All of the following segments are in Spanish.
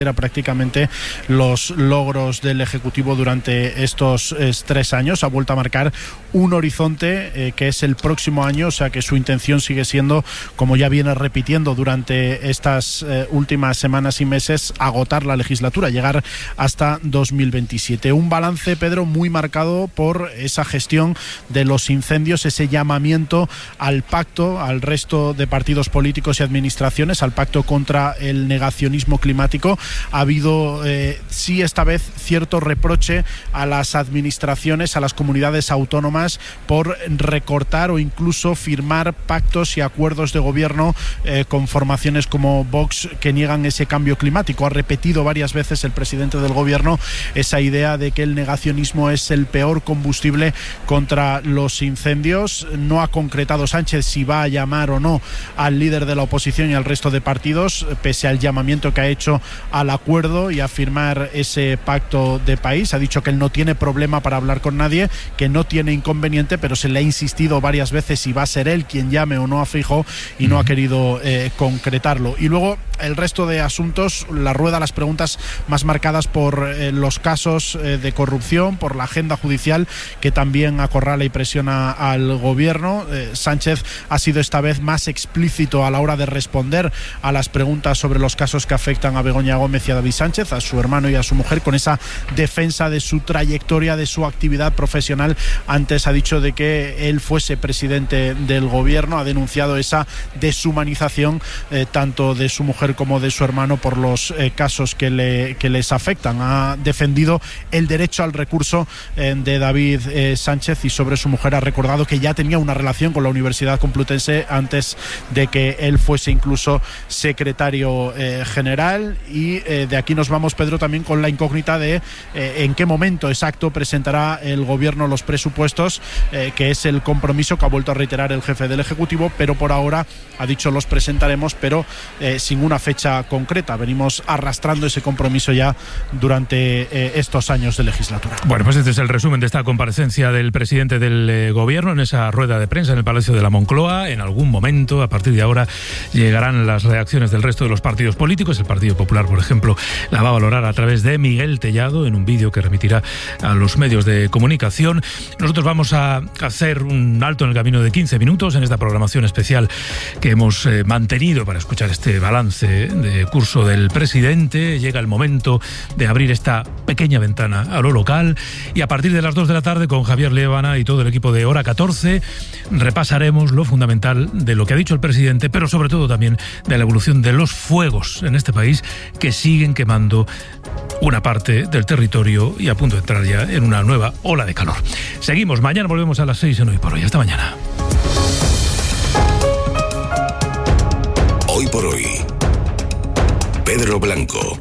era prácticamente los logros del Ejecutivo durante estos 3 años. Ha vuelto a marcar un horizonte que es el próximo año, o sea que su intención sigue siendo, como ya viene repitiendo durante estas últimas semanas y meses, agotar la legislatura, llegar hasta 2027. Un balance, Pedro, muy marcado por esa gestión de los incendios, ese llamamiento al pacto, al resto de partidos políticos y administraciones, al pacto contra el negacionismo climático. Ha habido, sí, esta vez cierto reproche a las administraciones, a las comunidades autónomas por recortar o incluso firmar pactos y acuerdos de gobierno con formaciones como Vox que niegan ese cambio climático. Ha repetido varias veces el presidente del gobierno esa idea de que el negacionismo es el peor combustible contra los incendios. No ha concretado Sánchez si va a llamar o no al líder de la oposición y al resto de partidos, pese al llamamiento que ha hecho al acuerdo y a firmar ese pacto de país. Ha dicho que él no tiene problema para hablar con nadie, que no tiene inconveniente, pero se le ha insistido varias veces si va a ser él quien llame o no a Feijóo y no ha querido concretarlo. Y luego el resto de asuntos, la rueda, las preguntas más marcadas por los casos de corrupción, por la agenda judicial que también acorrala y presiona al gobierno. Sánchez ha sido esta vez más explícito a la hora de responder a las preguntas sobre los casos que afectan a Begoña Gómez y a David Sánchez, a su hermano y a su mujer, con esa defensa de su trayectoria, de su actividad profesional. Antes ha dicho de que él fuese presidente del gobierno, ha denunciado esa deshumanización tanto de su mujer como de su hermano por los casos que les afectan. Ha defendido el derecho al recurso de David Sánchez, y sobre su mujer ha recordado que ya tenía una relación con la Universidad Complutense antes de que él fuese incluso secretario general. Y de aquí nos vamos, Pedro, también con la incógnita de en qué momento exacto presentará el gobierno los presupuestos, que es el compromiso que ha vuelto a reiterar el jefe del Ejecutivo, pero por ahora ha dicho los presentaremos, pero sin una fecha concreta. Venimos arrastrando ese compromiso ya durante estos años de legislatura. Bueno, pues este es el resumen de esta comparecencia del presidente del gobierno en esa rueda de prensa en el Palacio de la Moncloa. En algún momento, a partir de ahora, llegarán las reacciones del resto de los partidos políticos. El Partido Popular, por ejemplo, la va a valorar a través de Miguel Tellado en un vídeo que remitirá a los medios de comunicación. Nosotros vamos a hacer un alto en el camino de 15 minutos en esta programación especial que hemos mantenido para escuchar este balance de curso del presidente. Llega el momento de abrir esta pequeña ventana a lo local, y a partir de las 2 de la tarde, con Javier Liébana y todo el equipo de Hora 14, repasaremos lo fundamental de lo que ha dicho el presidente, pero sobre todo también de la evolución de los fuegos en este país, que siguen quemando una parte del territorio y a punto de entrar ya en una nueva ola de calor. Seguimos, mañana volvemos a las 6 en Hoy por Hoy. Hasta mañana. Hoy por Hoy, Pedro Blanco.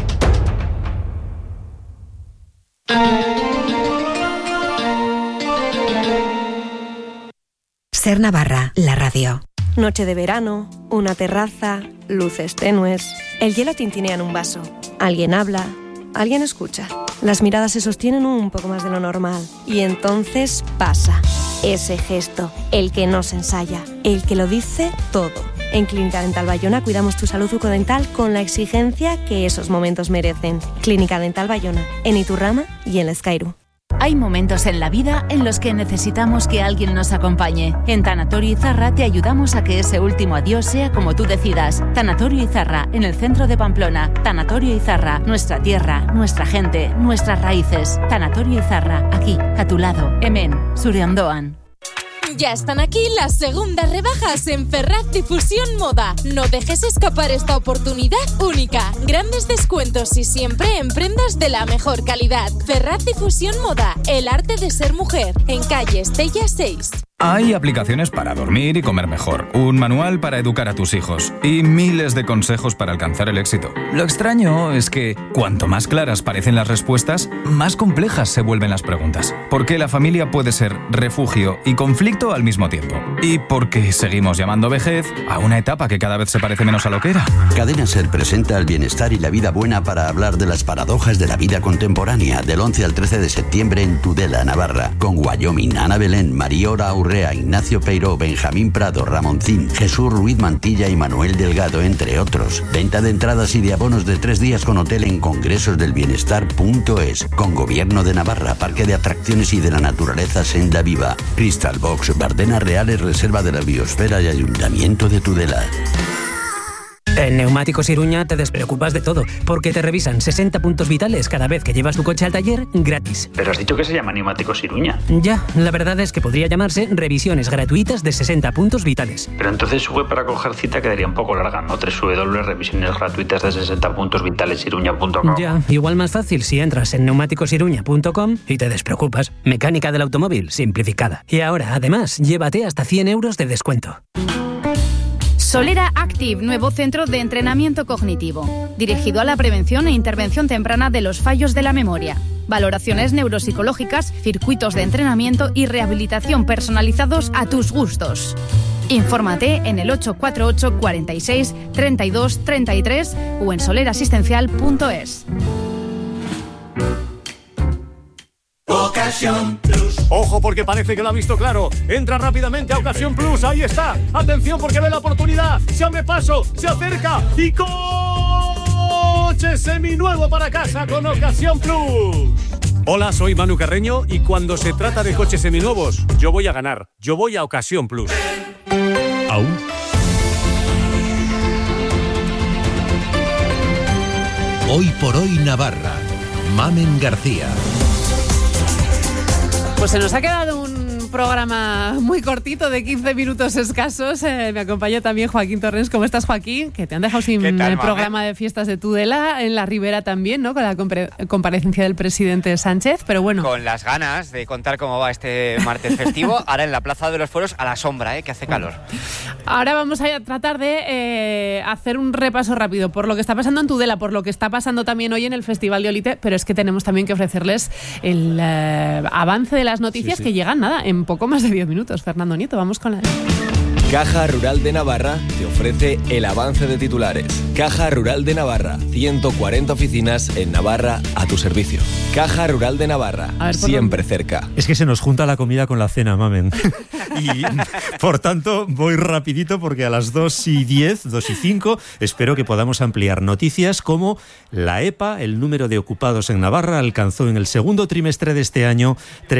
Ser Navarra, la radio. Noche de verano, una terraza, luces tenues. El hielo tintinea en un vaso. Alguien habla, alguien escucha. Las miradas se sostienen un poco más de lo normal. Y entonces pasa. Ese gesto, el que no se ensaya, el que lo dice todo. En Clínica Dental Bayona cuidamos tu salud bucodental con la exigencia que esos momentos merecen. Clínica Dental Bayona, en Iturrama y en Lezcairu. Hay momentos en la vida en los que necesitamos que alguien nos acompañe. En Tanatorio Izarra te ayudamos a que ese último adiós sea como tú decidas. Tanatorio Izarra, en el centro de Pamplona. Tanatorio Izarra, nuestra tierra, nuestra gente, nuestras raíces. Tanatorio Izarra, aquí, a tu lado. Hemen, zure ondoan. Ya están aquí las segundas rebajas en Ferraz Difusión Moda. No dejes escapar esta oportunidad única. Grandes descuentos y siempre en prendas de la mejor calidad. Ferraz Difusión Moda, el arte de ser mujer. En calle Estella 6. Hay aplicaciones para dormir y comer mejor, un manual para educar a tus hijos y miles de consejos para alcanzar el éxito. Lo extraño es que cuanto más claras parecen las respuestas, más complejas se vuelven las preguntas. Porque la familia puede ser refugio y conflicto al mismo tiempo. Y porque seguimos llamando vejez a una etapa que cada vez se parece menos a lo que era. Cadena SER presenta el bienestar y la vida buena para hablar de las paradojas de la vida contemporánea, del 11 al 13 de septiembre en Tudela, Navarra, con Wyoming, Ana Belén, Mariora Aurora Urrea, Ignacio Peiró, Benjamín Prado, Ramoncín, Jesús Ruiz Mantilla y Manuel Delgado, entre otros. Venta de entradas y de abonos de 3 días con hotel en congresosdelbienestar.es. Con Gobierno de Navarra, Parque de Atracciones y de la Naturaleza Senda Viva. Crystal Box, Bardenas Reales, Reserva de la Biosfera y Ayuntamiento de Tudela. En Neumáticos Iruña te despreocupas de todo, porque te revisan 60 puntos vitales cada vez que llevas tu coche al taller gratis. Pero has dicho que se llama Neumáticos Iruña. Ya, la verdad es que podría llamarse revisiones gratuitas de 60 puntos vitales. Pero entonces su web para coger cita quedaría un poco larga, ¿no? www.revisionesgratuitas de 60 puntos vitales iruña.com. Ya, igual más fácil si entras en neumáticosiruña.com y te despreocupas. Mecánica del automóvil simplificada. Y ahora, además, llévate hasta 100 euros de descuento. Solera Active, nuevo centro de entrenamiento cognitivo, dirigido a la prevención e intervención temprana de los fallos de la memoria. Valoraciones neuropsicológicas, circuitos de entrenamiento y rehabilitación personalizados a tus gustos. Infórmate en el 848 46 32 33 o en solerasistencial.es. Ocasión Plus. Ojo, porque parece que lo ha visto claro. Entra rápidamente a Ocasión Plus. Ahí está. Atención, porque ve la oportunidad. Se abre paso, se acerca y coche seminuevo para casa con Ocasión Plus. Hola, soy Manu Carreño y cuando se trata de coches seminuevos, yo voy a ganar. Yo voy a Ocasión Plus. ¿Aún? Hoy por hoy Navarra. Mamen García. Pues se nos ha quedado un programa muy cortito de 15 minutos escasos. Me acompaña también Joaquín Torrens. ¿Cómo estás, Joaquín? Que te han dejado sin el programa de fiestas de Tudela, en la Ribera también, ¿no? Con la comparecencia del presidente Sánchez, pero bueno. Con las ganas de contar cómo va este martes festivo, ahora en la Plaza de los Fueros a la sombra, que hace calor. Ahora vamos a tratar de hacer un repaso rápido por lo que está pasando en Tudela, por lo que está pasando también hoy en el Festival de Olite, pero es que tenemos también que ofrecerles el avance de las noticias que llegan, nada, en poco más de 10 minutos. Fernando Nieto, vamos con la... Caja Rural de Navarra te ofrece el avance de titulares. Caja Rural de Navarra, 140 oficinas en Navarra a tu servicio. Caja Rural de Navarra, siempre cerca. Es que se nos junta la comida con la cena, mamen. Y por tanto voy rapidito porque a las 2:10, 2:05, espero que podamos ampliar noticias como la EPA, el número de ocupados en Navarra, alcanzó en el segundo trimestre de este año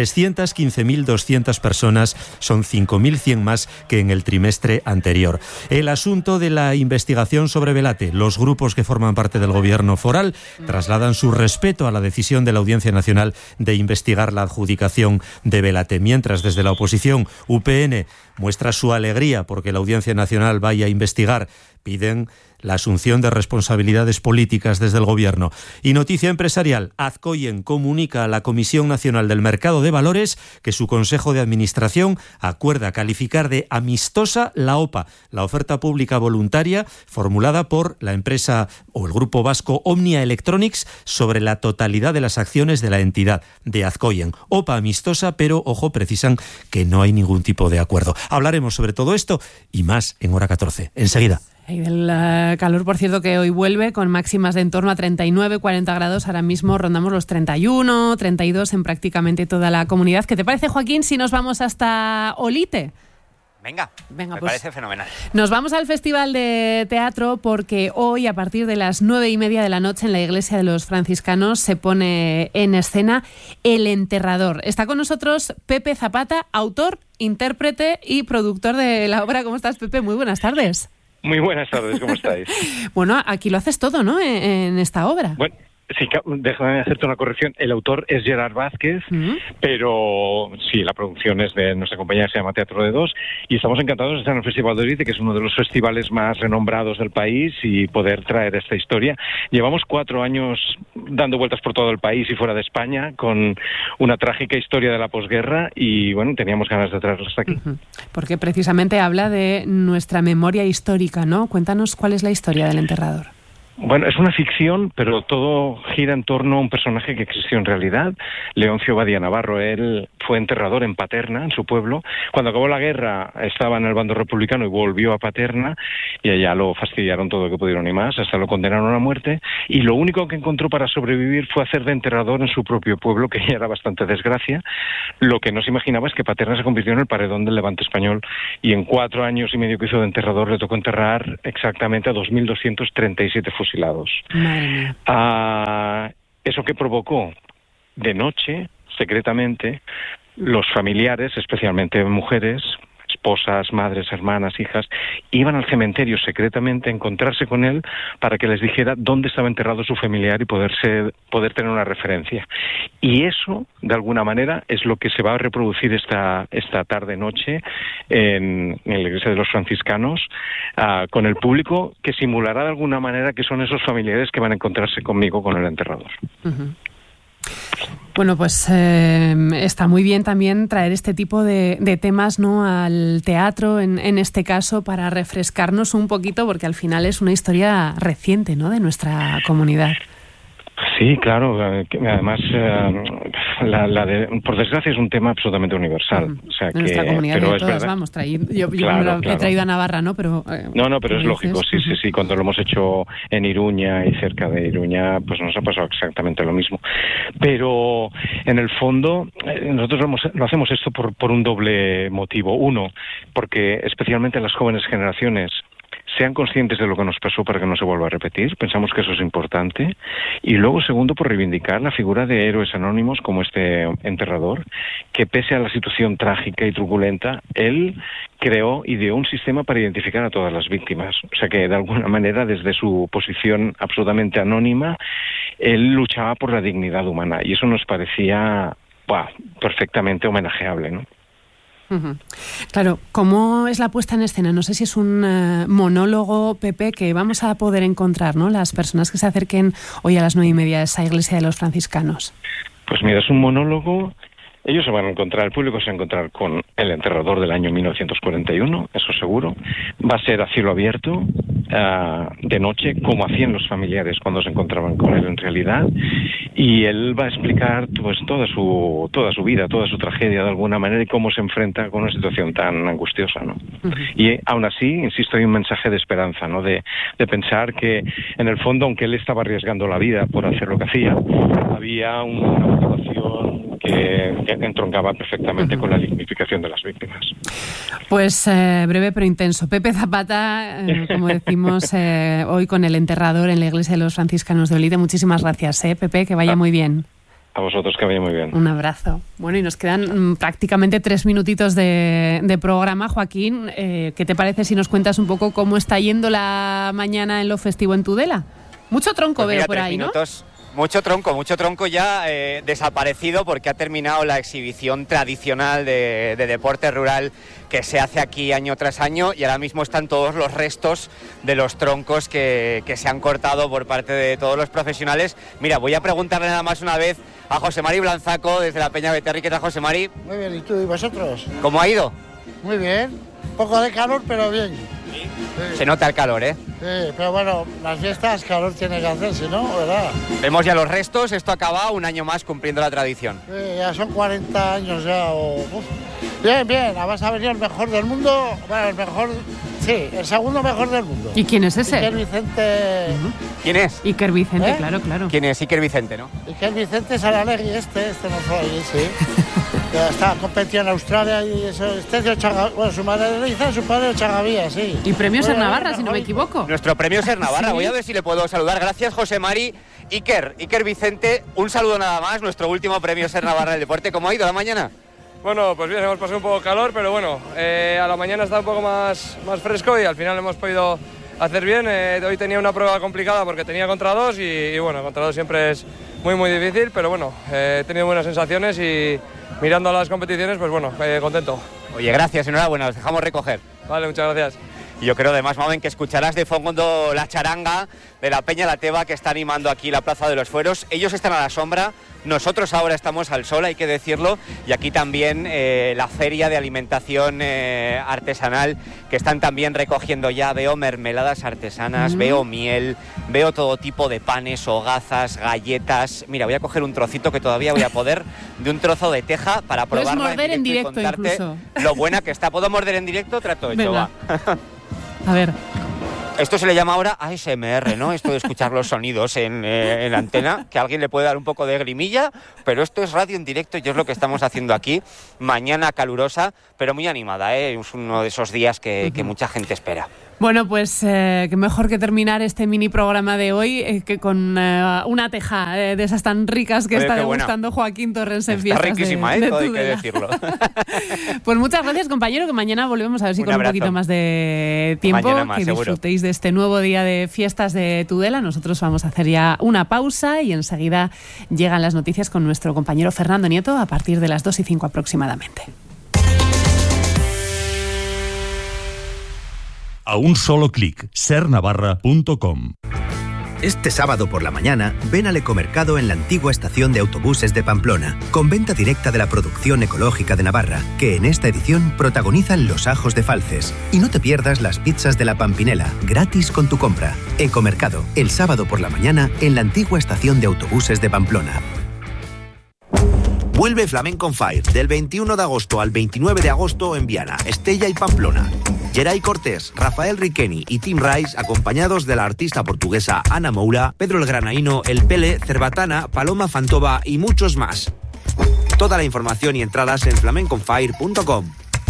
315.200 personas, son 5.100 más que en el trimestre anterior. El asunto de la investigación sobre Velate. Los grupos que forman parte del gobierno foral trasladan su respeto a la decisión de la Audiencia Nacional de investigar la adjudicación de Velate, mientras desde la oposición UPN muestra su alegría porque la Audiencia Nacional vaya a investigar. Piden la asunción de responsabilidades políticas desde el gobierno. Y noticia empresarial, Azcoyen comunica a la Comisión Nacional del Mercado de Valores que su Consejo de Administración acuerda calificar de amistosa la OPA, la oferta pública voluntaria formulada por la empresa o el grupo vasco Omnia Electronics sobre la totalidad de las acciones de la entidad de Azcoyen. OPA amistosa, pero, ojo, precisan que no hay ningún tipo de acuerdo. Hablaremos sobre todo esto y más en Hora 14. Enseguida. Y del calor, por cierto, que hoy vuelve con máximas de en torno a 39, 40 grados. Ahora mismo rondamos los 31, 32 en prácticamente toda la comunidad. ¿Qué te parece, Joaquín, si nos vamos hasta Olite? Venga, me pues, parece fenomenal. Nos vamos al Festival de Teatro porque hoy, a partir de las 9:30 de la noche, en la Iglesia de los Franciscanos, se pone en escena El Enterrador. Está con nosotros Pepe Zapata, autor, intérprete y productor de la obra. ¿Cómo estás, Pepe? Muy buenas tardes. Muy buenas tardes, ¿cómo estáis? Bueno, aquí lo haces todo, ¿no?, en esta obra. Bueno, sí, déjame hacerte una corrección. El autor es Gerard Vázquez, pero sí, la producción es de nuestra compañía, se llama Teatro de Dos, y estamos encantados de estar en el Festival de Olite, que es uno de los festivales más renombrados del país, y poder traer esta historia. Llevamos 4 años dando vueltas por todo el país y fuera de España, con una trágica historia de la posguerra, y bueno, teníamos ganas de traerla hasta aquí. Porque precisamente habla de nuestra memoria histórica, ¿no? Cuéntanos cuál es la historia del Enterrador. Bueno, es una ficción, pero todo gira en torno a un personaje que existió en realidad, Leoncio Badía Navarro. Él fue enterrador en Paterna, en su pueblo. Cuando acabó la guerra estaba en el bando republicano y volvió a Paterna, y allá lo fastidiaron todo lo que pudieron y más, hasta lo condenaron a muerte, y lo único que encontró para sobrevivir fue hacer de enterrador en su propio pueblo, que ya era bastante desgracia. Lo que no se imaginaba es que Paterna se convirtió en el paredón del Levante español, y en 4 años y medio que hizo de enterrador le tocó enterrar exactamente a 2.237 fusilados. ¿Eso qué provocó? De noche, secretamente, los familiares, especialmente mujeres, esposas, madres, hermanas, hijas, iban al cementerio secretamente a encontrarse con él para que les dijera dónde estaba enterrado su familiar y poder tener una referencia. Y eso, de alguna manera, es lo que se va a reproducir esta tarde-noche en la iglesia de los franciscanos, con el público, que simulará de alguna manera que son esos familiares que van a encontrarse conmigo, con el enterrador. Uh-huh. Bueno, pues está muy bien también traer este tipo de temas, ¿no?, al teatro, en este caso, para refrescarnos un poquito, porque al final es una historia reciente, ¿no?, de nuestra comunidad. Sí, claro. Además, por desgracia es un tema absolutamente universal. O sea, en nuestra comunidad, pero de todas, vamos, yo claro. He traído a Navarra, ¿no? Pero pero es lógico, sí. Cuando lo hemos hecho en Iruña y cerca de Iruña, pues nos ha pasado exactamente lo mismo. Pero en el fondo, nosotros lo hacemos esto por un doble motivo. Uno, porque especialmente las jóvenes generaciones sean conscientes de lo que nos pasó para que no se vuelva a repetir. Pensamos que eso es importante. Y luego, segundo, por reivindicar la figura de héroes anónimos como este enterrador, que pese a la situación trágica y truculenta, él ideó un sistema para identificar a todas las víctimas. O sea que, de alguna manera, desde su posición absolutamente anónima, él luchaba por la dignidad humana. Y eso nos parecía perfectamente homenajeable, ¿no? Uh-huh. Claro, ¿cómo es la puesta en escena? No sé si es un monólogo, Pepe, que vamos a poder encontrar, ¿no?, las personas que se acerquen hoy a las 9:30 a esa iglesia de los franciscanos. Pues mira, es un monólogo. Ellos se van a encontrar, el público se va a encontrar con el enterrador del año 1941, eso seguro. Va a ser a cielo abierto, de noche, como hacían los familiares cuando se encontraban con él en realidad. Y él va a explicar pues toda su vida, toda su tragedia de alguna manera, y cómo se enfrenta con una situación tan angustiosa, ¿no? Uh-huh. Y aún así, insisto, hay un mensaje de esperanza, ¿no? De pensar que, en el fondo, aunque él estaba arriesgando la vida por hacer lo que hacía, había una motivación que entroncaba perfectamente con la dignificación de las víctimas. Pues breve pero intenso. Pepe Zapata, como decimos, hoy con el enterrador en la iglesia de los franciscanos de Olite. Muchísimas gracias, Pepe, que vaya muy bien. A vosotros, que vaya muy bien. Un abrazo. Bueno, y nos quedan prácticamente 3 minutitos de programa. Joaquín, ¿qué te parece si nos cuentas un poco cómo está yendo la mañana en lo festivo en Tudela? Mucho tronco pues veo por ahí, minutos. ¿No? Mucho tronco ya desaparecido, porque ha terminado la exhibición tradicional de deporte rural que se hace aquí año tras año, y ahora mismo están todos los restos de los troncos que se han cortado por parte de todos los profesionales. Mira, voy a preguntarle nada más una vez a José Mari Blanzaco desde la Peña Beterri. ¿Qué tal, José Mari? Muy bien, ¿y tú y vosotros? ¿Cómo ha ido? Muy bien, un poco de calor, pero bien. ¿Sí? Sí. Se nota el calor, ¿eh? Sí, pero bueno, las fiestas calor tiene que hacerse, ¿no? ¿Verdad? Vemos ya los restos, esto acaba un año más cumpliendo la tradición. Sí, ya son 40 años ya. Bien, vas a venir el mejor del mundo, bueno, el segundo mejor del mundo. ¿Y quién es ese? Iker Vicente. Uh-huh. ¿Quién es? Iker Vicente, claro. ¿Quién es Iker Vicente, no? Iker Vicente Saralegui, este no fue ahí, sí. Está competido en Australia y eso. Este es de Ochagavía. Bueno, su madre le dice, su padre de Ochagavía, sí. Y premio Ser Navarra, si no me equivoco. Nuestro premio Ser Navarra. ¿Sí? Voy a ver si le puedo saludar. Gracias, José Mari. Iker Vicente, un saludo nada más. Nuestro último premio Ser Navarra del deporte. ¿Cómo ha ido la mañana? Bueno, pues bien, hemos pasado un poco calor, pero bueno, a la mañana está un poco más fresco y al final hemos podido hacer bien. Hoy tenía una prueba complicada porque tenía contra 2 y bueno, contra 2 siempre es muy difícil, pero bueno, he tenido buenas sensaciones y mirando a las competiciones, pues bueno, contento. Oye, gracias, enhorabuena, nos dejamos recoger. Vale, muchas gracias. Y yo creo además, Mamen, que escucharás de fondo la charanga de la Peña La Teba que está animando aquí la Plaza de los Fueros. Ellos están a la sombra, Nosotros ahora estamos al sol, hay que decirlo, y aquí también la feria de alimentación artesanal, que están también recogiendo ya. Veo mermeladas artesanas, veo miel, veo todo tipo de panes, hogazas, galletas. Mira, voy a coger un trocito que todavía voy a poder, de un trozo de teja para probarla. Puedes morder en directo, y contarte incluso lo buena que está. ¿Puedo morder en directo? Trato hecho, va. A ver. Esto se le llama ahora ASMR, ¿no? Esto de escuchar los sonidos en la antena, que a alguien le puede dar un poco de grimilla, pero esto es radio en directo y es lo que estamos haciendo aquí. Mañana calurosa, pero muy animada, ¿eh? Es uno de esos días que mucha gente espera. Bueno, pues que mejor que terminar este mini programa de hoy que con una teja de esas tan ricas que está degustando Joaquín Torrens en fiestas. Está riquísima, de todo hay que Tudela. decirlo. Pues muchas gracias, compañero, que mañana volvemos a ver si con un poquito más de tiempo, más, que seguro. disfrutéis de este nuevo día de fiestas de Tudela. Nosotros vamos a hacer ya una pausa y enseguida llegan las noticias con nuestro compañero Fernando Nieto a partir de las 2:05 aproximadamente. A un solo clic, sernavarra.com. Este sábado por la mañana, ven al Ecomercado en la antigua estación de autobuses de Pamplona, con venta directa de la producción ecológica de Navarra, que en esta edición protagonizan los ajos de Falces. Y no te pierdas las pizzas de la Pampinela, gratis con tu compra. Ecomercado, el sábado por la mañana en la antigua estación de autobuses de Pamplona. Vuelve Flamenco on Fire, del 21 de agosto al 29 de agosto en Viana, Estella y Pamplona. Geray Cortés, Rafael Riqueni y Tim Rice, acompañados de la artista portuguesa Ana Moura, Pedro el Granaíno, El Pele, Cerbatana, Paloma Fantova y muchos más. Toda la información y entradas en flamenconfire.com.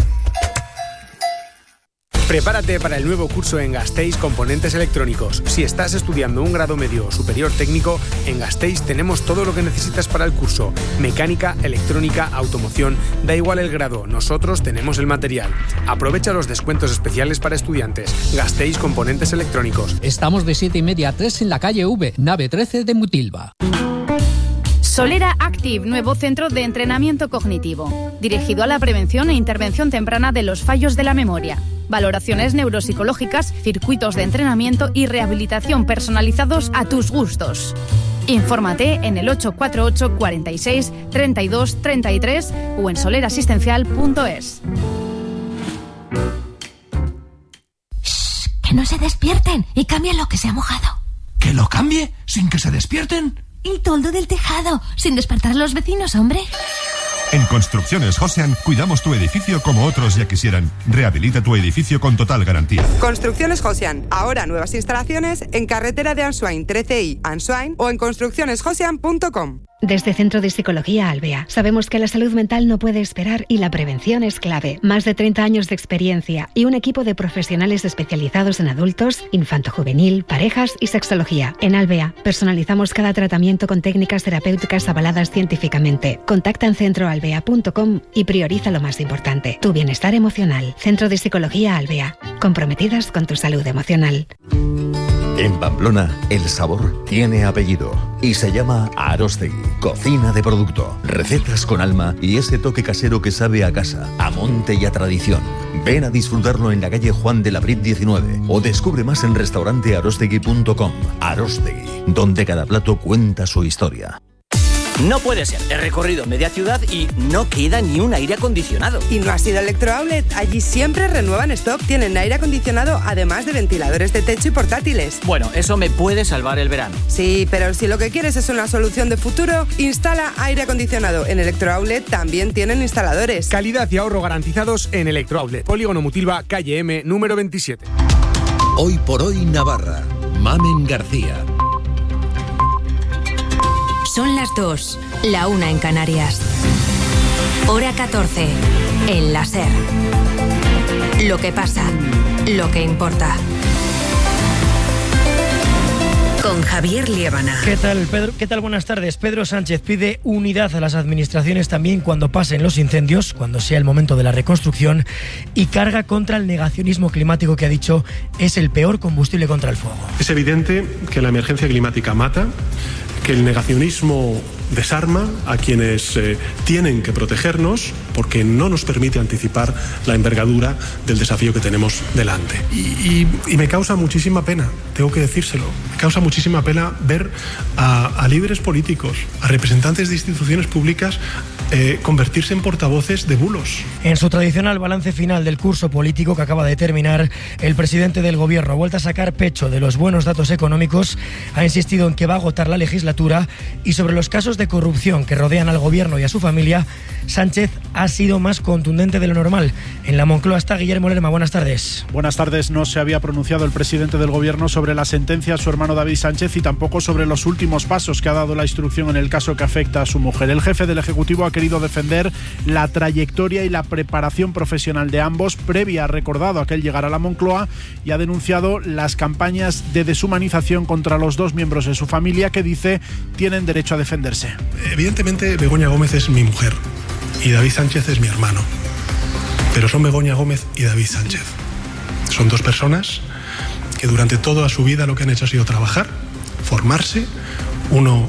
Prepárate para el nuevo curso en Gasteiz Componentes Electrónicos. Si estás estudiando un grado medio o superior técnico, en Gasteiz tenemos todo lo que necesitas para el curso. Mecánica, electrónica, automoción, da igual el grado, nosotros tenemos el material. Aprovecha los descuentos especiales para estudiantes. Gasteiz Componentes Electrónicos. Estamos de 7:30 a 3 en la calle V, nave 13 de Mutilva. Solera Active, nuevo centro de entrenamiento cognitivo, dirigido a la prevención e intervención temprana de los fallos de la memoria. Valoraciones neuropsicológicas, circuitos de entrenamiento y rehabilitación personalizados a tus gustos. Infórmate en el 848 46 32 33 o en solerasistencial.es. Que no se despierten y cambien lo que se ha mojado. ¿Que lo cambie sin que se despierten? El toldo del tejado, sin despertar a los vecinos, hombre. En Construcciones Josian cuidamos tu edificio como otros ya quisieran. Rehabilita tu edificio con total garantía. Construcciones Josian, ahora nuevas instalaciones en carretera de Answain 13i, Answain, o en construccionesjosian.com. Desde Centro de Psicología Albea, sabemos que la salud mental no puede esperar y la prevención es clave. Más de 30 años de experiencia y un equipo de profesionales especializados en adultos, infanto-juvenil, parejas y sexología. En Albea, personalizamos cada tratamiento con técnicas terapéuticas avaladas científicamente. Contacta en centroalbea.com y prioriza lo más importante, tu bienestar emocional. Centro de Psicología Albea, comprometidas con tu salud emocional. En Pamplona, el sabor tiene apellido y se llama Aróstegui. Cocina de producto, recetas con alma y ese toque casero que sabe a casa, a monte y a tradición. Ven a disfrutarlo en la calle Juan de la Brit 19 o descubre más en restaurantearostegui.com. Aróstegui, donde cada plato cuenta su historia. No puede ser. He recorrido media ciudad y no queda ni un aire acondicionado. ¿Y no has ido al Electrooutlet? Allí siempre renuevan stock. Tienen aire acondicionado, además de ventiladores de techo y portátiles. Bueno, eso me puede salvar el verano. Sí, pero si lo que quieres es una solución de futuro, instala aire acondicionado. En Electrooutlet también tienen instaladores. Calidad y ahorro garantizados en Electrooutlet. Polígono Mutilva, calle M, número 27. Hoy por hoy Navarra. Mamen García. Son las 2, la 1 en Canarias. Hora 14, en la SER. Lo que pasa, lo que importa. Con Javier Liébana. ¿Qué tal, Pedro? ¿Qué tal? Buenas tardes. Pedro Sánchez pide unidad a las administraciones también cuando pasen los incendios, cuando sea el momento de la reconstrucción, y carga contra el negacionismo climático que ha dicho es el peor combustible contra el fuego. Es evidente que la emergencia climática mata, que el negacionismo desarma a quienes tienen que protegernos, porque no nos permite anticipar la envergadura del desafío que tenemos delante. Y me causa muchísima pena, tengo que decírselo, me causa muchísima pena ver a líderes políticos, a representantes de instituciones públicas convertirse en portavoces de bulos. En su tradicional balance final del curso político que acaba de terminar, el presidente del Gobierno ha vuelto a sacar pecho de los buenos datos económicos, ha insistido en que va a agotar la legislatura, y sobre los casos de corrupción que rodean al Gobierno y a su familia, Sánchez ha sido más contundente de lo normal. En la Moncloa está Guillermo Lerma. Buenas tardes. Buenas tardes. No se había pronunciado el presidente del Gobierno sobre la sentencia a su hermano David Sánchez y tampoco sobre los últimos pasos que ha dado la instrucción en el caso que afecta a su mujer. El jefe del Ejecutivo ha querido defender la trayectoria y la preparación profesional de ambos previa, ha recordado, aquel llegar a la Moncloa, y ha denunciado las campañas de deshumanización contra los dos miembros de su familia que dice tienen derecho a defenderse. Evidentemente Begoña Gómez es mi mujer y David Sánchez es mi hermano, pero son Begoña Gómez y David Sánchez. Son dos personas que durante toda su vida lo que han hecho ha sido trabajar, formarse. Uno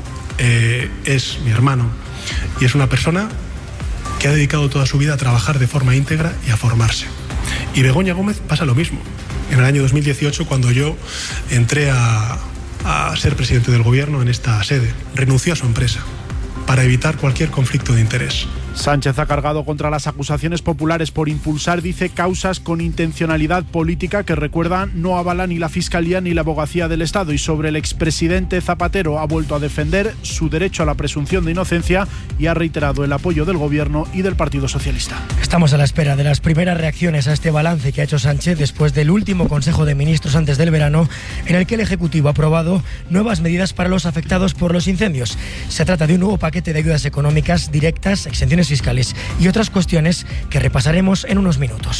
es mi hermano y es una persona que ha dedicado toda su vida a trabajar de forma íntegra y a formarse. Y Begoña Gómez pasa lo mismo. En el año 2018, cuando yo entré a ser presidente del Gobierno en esta sede, renunció a su empresa para evitar cualquier conflicto de interés. Sánchez ha cargado contra las acusaciones populares por impulsar, dice, causas con intencionalidad política que, recuerda, no avala ni la Fiscalía ni la Abogacía del Estado. Y sobre el expresidente Zapatero ha vuelto a defender su derecho a la presunción de inocencia y ha reiterado el apoyo del Gobierno y del Partido Socialista. Estamos a la espera de las primeras reacciones a este balance que ha hecho Sánchez después del último Consejo de Ministros antes del verano, en el que el Ejecutivo ha aprobado nuevas medidas para los afectados por los incendios. Se trata de un nuevo paquete de ayudas económicas directas, exenciones fiscales y otras cuestiones que repasaremos en unos minutos.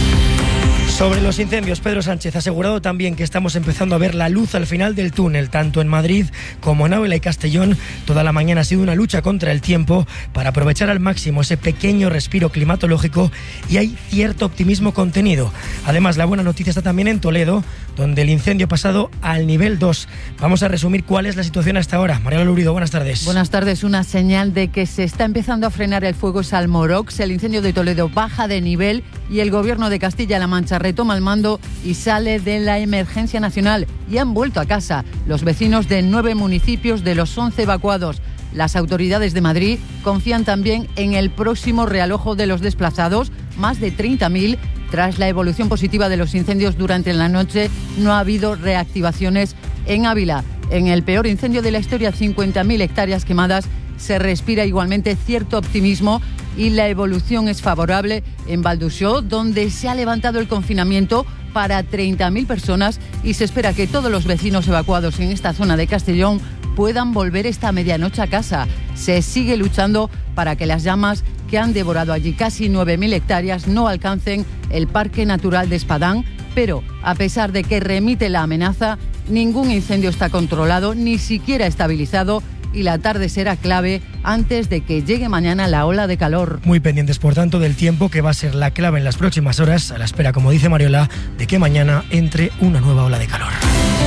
Sobre los incendios, Pedro Sánchez ha asegurado también que estamos empezando a ver la luz al final del túnel, tanto en Madrid como en Ávila y Castellón. Toda la mañana ha sido una lucha contra el tiempo para aprovechar al máximo ese pequeño respiro climatológico, y hay cierto optimismo contenido. Además, la buena noticia está también en Toledo, donde el incendio ha pasado al nivel 2. Vamos a resumir cuál es la situación hasta ahora. Mariela Lurido, buenas tardes. Buenas tardes. Una señal de que se está empezando a frenar el fuego es Almorox. El incendio de Toledo baja de nivel y el Gobierno de Castilla-La Mancha retoma el mando y sale de la emergencia nacional. Y han vuelto a casa los vecinos de 9 municipios de los 11 evacuados. Las autoridades de Madrid confían también en el próximo realojo de los desplazados, más de 30.000. Tras la evolución positiva de los incendios durante la noche, no ha habido reactivaciones en Ávila. En el peor incendio de la historia, 50.000 hectáreas quemadas, se respira igualmente cierto optimismo y la evolución es favorable en Valdusó, donde se ha levantado el confinamiento para 30.000 personas y se espera que todos los vecinos evacuados en esta zona de Castellón puedan volver esta medianoche a casa. Se sigue luchando para que las llamas que han devorado allí casi 9.000 hectáreas no alcancen el Parque Natural de Espadán, pero a pesar de que remite la amenaza, ningún incendio está controlado, ni siquiera estabilizado, y la tarde será clave antes de que llegue mañana la ola de calor. Muy pendientes, por tanto, del tiempo, que va a ser la clave en las próximas horas, a la espera, como dice Mariola, de que mañana entre una nueva ola de calor.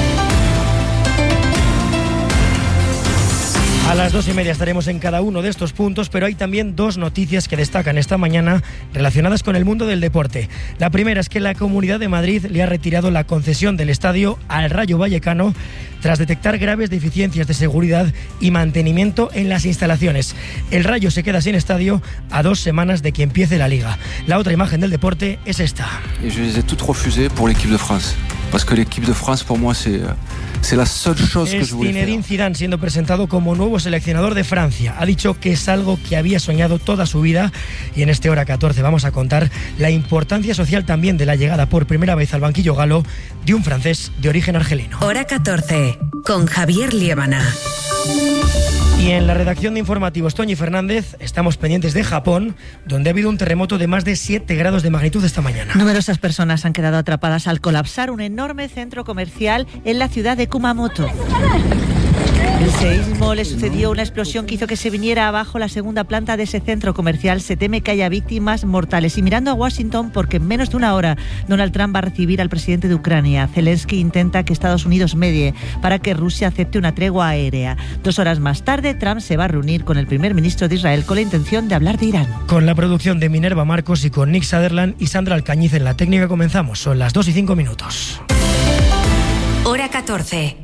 A las 2:30 estaremos en cada uno de estos puntos, pero hay también dos noticias que destacan esta mañana relacionadas con el mundo del deporte. La primera es que la Comunidad de Madrid le ha retirado la concesión del estadio al Rayo Vallecano tras detectar graves deficiencias de seguridad y mantenimiento en las instalaciones. El Rayo se queda sin estadio a 2 semanas de que empiece la Liga. La otra imagen del deporte es esta. Y yo les he toutes refusées pour l'équipe de France, parce que l'équipe de France pour moi c'est la seule chose que je voulais faire. Zinedine Zidane siendo presentado como nuevo seleccionador de Francia. Ha dicho que es algo que había soñado toda su vida, y en este Hora 14 vamos a contar la importancia social también de la llegada por primera vez al banquillo galo de un francés de origen argelino. Hora 14 con Javier Liébana. Y en la redacción de informativos, Toñi Fernández, estamos pendientes de Japón, donde ha habido un terremoto de más de 7 grados de magnitud esta mañana. Numerosas personas han quedado atrapadas al colapsar un enorme centro comercial en la ciudad de Kumamoto. El seísmo le sucedió una explosión que hizo que se viniera abajo la segunda planta de ese centro comercial. Se teme que haya víctimas mortales. Y mirando a Washington, porque en menos de una hora Donald Trump va a recibir al presidente de Ucrania. Zelensky intenta que Estados Unidos medie para que Rusia acepte una tregua aérea. 2 horas más tarde, Trump se va a reunir con el primer ministro de Israel con la intención de hablar de Irán. Con la producción de Minerva Marcos y con Nick Sutherland y Sandra Alcañiz en la técnica comenzamos. Son las 2:05. Hora 14.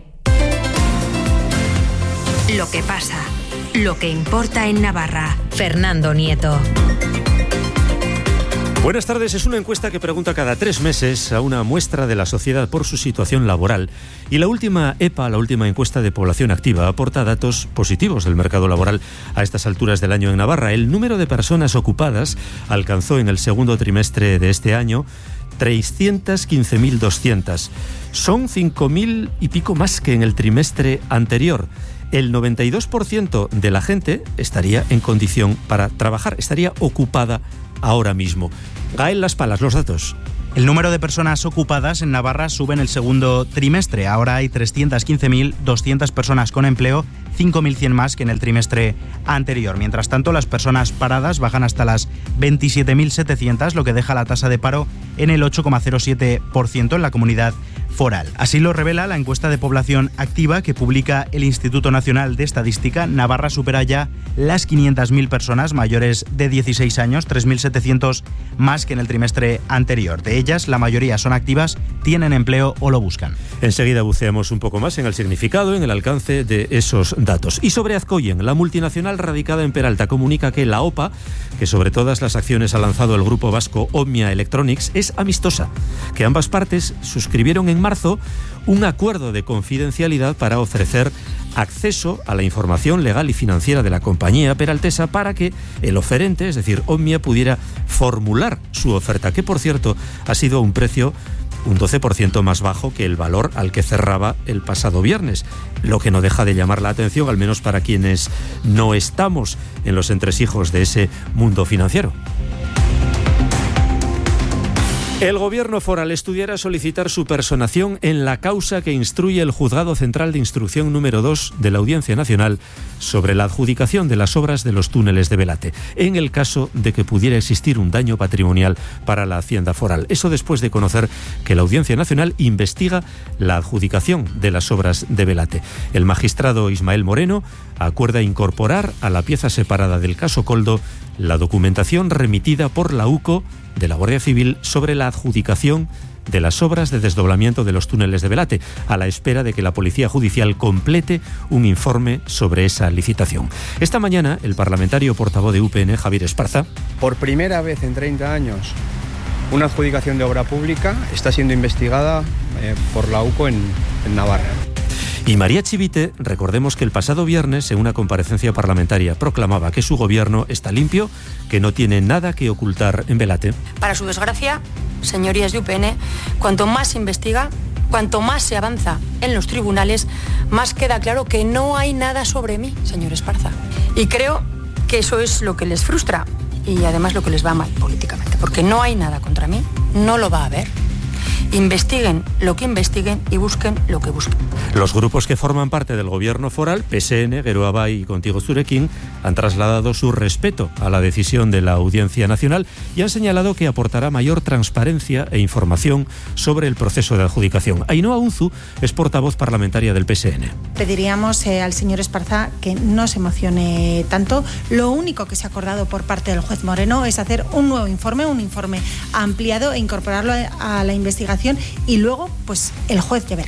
Lo que pasa, lo que importa en Navarra. Fernando Nieto. Buenas tardes. Es una encuesta que pregunta cada 3 meses a una muestra de la sociedad por su situación laboral. Y la última EPA, la última encuesta de población activa, aporta datos positivos del mercado laboral a estas alturas del año en Navarra. El número de personas ocupadas alcanzó en el segundo trimestre de este año 315.200. Son 5.000 y pico más que en el trimestre anterior. El 92% de la gente estaría en condición para trabajar, estaría ocupada ahora mismo. Gael Las Palas, los datos. El número de personas ocupadas en Navarra sube en el segundo trimestre. Ahora hay 315.200 personas con empleo, 5.100 más que en el trimestre anterior. Mientras tanto, las personas paradas bajan hasta las 27.700, lo que deja la tasa de paro en el 8,07% en la comunidad foral. Así lo revela la encuesta de población activa que publica el Instituto Nacional de Estadística. Navarra supera ya las 500.000 personas mayores de 16 años, 3.700 más que en el trimestre anterior. De ellas, la mayoría son activas, tienen empleo o lo buscan. Enseguida buceamos un poco más en el significado, en el alcance de esos datos. Y sobre Azcoyen, la multinacional radicada en Peralta comunica que la OPA, que sobre todas las acciones ha lanzado el grupo vasco Omnia Electronics, es amistosa, que ambas partes suscribieron en marzo un acuerdo de confidencialidad para ofrecer acceso a la información legal y financiera de la compañía peraltesa para que el oferente, es decir, Omnia, pudiera formular su oferta, que por cierto ha sido a un precio un 12% más bajo que el valor al que cerraba el pasado viernes, lo que no deja de llamar la atención, al menos para quienes no estamos en los entresijos de ese mundo financiero. El Gobierno foral estudiará solicitar su personación en la causa que instruye el Juzgado Central de Instrucción número 2 de la Audiencia Nacional sobre la adjudicación de las obras de los túneles de Belate, en el caso de que pudiera existir un daño patrimonial para la Hacienda foral. Eso después de conocer que la Audiencia Nacional investiga la adjudicación de las obras de Belate. El magistrado Ismael Moreno acuerda incorporar a la pieza separada del caso Coldo la documentación remitida por la UCO de la Guardia Civil sobre la adjudicación de las obras de desdoblamiento de los túneles de Belate, a la espera de que la Policía Judicial complete un informe sobre esa licitación. Esta mañana, el parlamentario portavoz de UPN, Javier Esparza. Por primera vez en 30 años, una adjudicación de obra pública está siendo investigada por la UCO en Navarra. Y María Chivite, recordemos que el pasado viernes, en una comparecencia parlamentaria, proclamaba que su gobierno está limpio, que no tiene nada que ocultar en Belate. Para su desgracia, señorías de UPN, cuanto más se investiga, cuanto más se avanza en los tribunales, más queda claro que no hay nada sobre mí, señor Esparza. Y creo que eso es lo que les frustra y además lo que les va mal políticamente, porque no hay nada contra mí, no lo va a haber. Investiguen lo que investiguen y busquen lo que busquen. Los grupos que forman parte del gobierno foral, PSN, Geroa Bai y Contigo Zurekin, han trasladado su respeto a la decisión de la Audiencia Nacional y han señalado que aportará mayor transparencia e información sobre el proceso de adjudicación. Ainhoa Unzu es portavoz parlamentaria del PSN. Pediríamos al señor Esparza que no se emocione tanto. Lo único que se ha acordado por parte del juez Moreno es hacer un nuevo informe, un informe ampliado e incorporarlo a la investigación y luego pues el juez ya verá.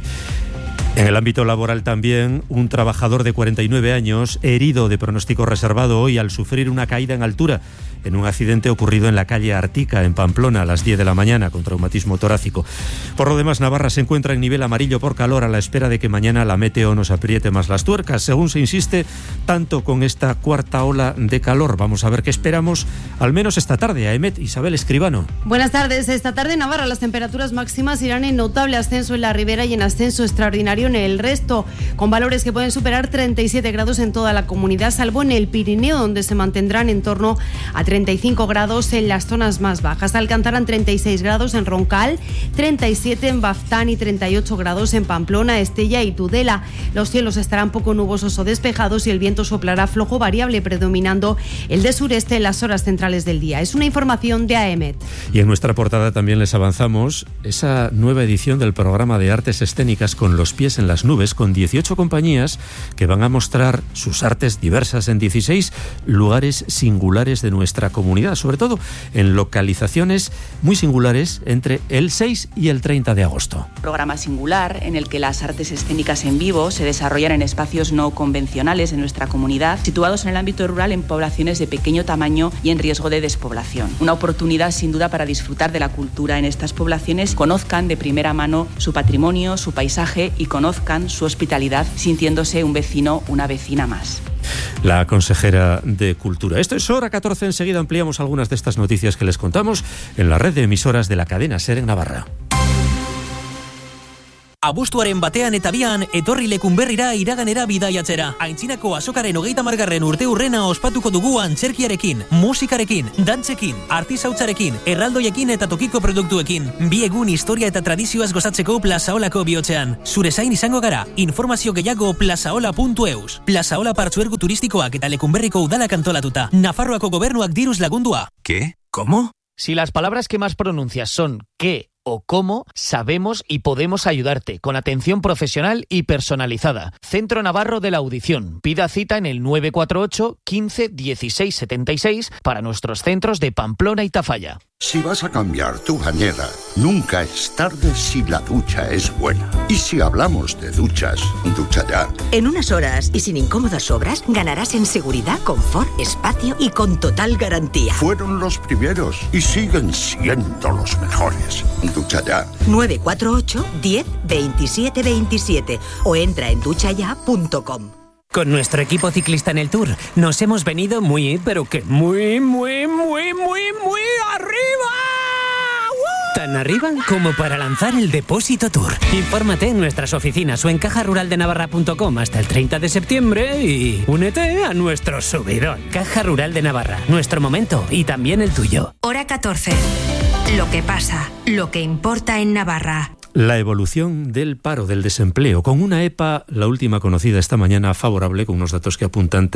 En el ámbito laboral también, un trabajador de 49 años, herido de pronóstico reservado hoy al sufrir una caída en altura en un accidente ocurrido en la calle Artica, en Pamplona, a las 10 de la mañana, con traumatismo torácico. Por lo demás, Navarra se encuentra en nivel amarillo por calor, a la espera de que mañana la meteo nos apriete más las tuercas, según se insiste, tanto con esta cuarta ola de calor. Vamos a ver qué esperamos, al menos esta tarde. Aemet, Isabel Escribano. Buenas tardes. Esta tarde en Navarra las temperaturas máximas irán en notable ascenso en la ribera y en ascenso extraordinario en el resto, con valores que pueden superar 37 grados en toda la comunidad, salvo en el Pirineo, donde se mantendrán en torno a 35 grados en las zonas más bajas. Alcanzarán 36 grados en Roncal, 37 en Baftán y 38 grados en Pamplona, Estella y Tudela. Los cielos estarán poco nubosos o despejados y el viento soplará flojo variable, predominando el de sureste en las horas centrales del día. Es una información de AEMET. Y en nuestra portada también les avanzamos esa nueva edición del programa de artes escénicas Con los pies en las nubes, con 18 compañías que van a mostrar sus artes diversas en 16 lugares singulares de nuestra comunidad, sobre todo en localizaciones muy singulares entre el 6 y el 30 de agosto. Programa singular en el que las artes escénicas en vivo se desarrollan en espacios no convencionales en nuestra comunidad, situados en el ámbito rural en poblaciones de pequeño tamaño y en riesgo de despoblación. Una oportunidad sin duda para disfrutar de la cultura en estas poblaciones, conozcan de primera mano su patrimonio, su paisaje y conozcan su hospitalidad, sintiéndose un vecino, una vecina más. La consejera de Cultura. Esto es Hora 14. Enseguida ampliamos algunas de estas noticias que les contamos en la red de emisoras de la cadena SER en Navarra. Abuztuaren batean eta bian, etorri Lekunberrira iraganera bidaiatzera. Aintzinako azokaren 30. urteurrena ospatuko dugu antzerkiarekin, musikarekin, dantzekin, artisautzarekin, erraldoiekin eta tokiko produktuekin. Bi egun historia eta tradizioaz gozatzeko Plazaolako bihotzean. Zure zain izango gara, informazio gehiago plazaola.eus. Plazaola partzuergu turistikoak eta Lekunberriko udalak antolatuta. Nafarroako gobernuak diruz lagundua. ¿Qué? ¿Cómo? Si las palabras que más pronuncias son ¿qué? O cómo, sabemos y podemos ayudarte con atención profesional y personalizada. Centro Navarro de la Audición. Pida cita en el 948 15 16 76 para nuestros centros de Pamplona y Tafalla. Si vas a cambiar tu bañera, nunca es tarde si la ducha es buena. Y si hablamos de duchas, Ducha Ya. En unas horas y sin incómodas obras, ganarás en seguridad, confort, espacio y con total garantía. Fueron los primeros y siguen siendo los mejores. Ducha Ya. 948 10 27 27 o entra en duchaya.com. Con nuestro equipo ciclista en el Tour nos hemos venido muy, pero que muy arriba. Tan arriba como para lanzar el Depósito Tour. Infórmate en nuestras oficinas o en cajaruraldenavarra.com hasta el 30 de septiembre y únete a nuestro subidón. Caja Rural de Navarra, nuestro momento y también el tuyo. Hora 14. Lo que pasa, lo que importa en Navarra. La evolución del paro, del desempleo, con una EPA, la última conocida esta mañana, favorable, con unos datos que apuntan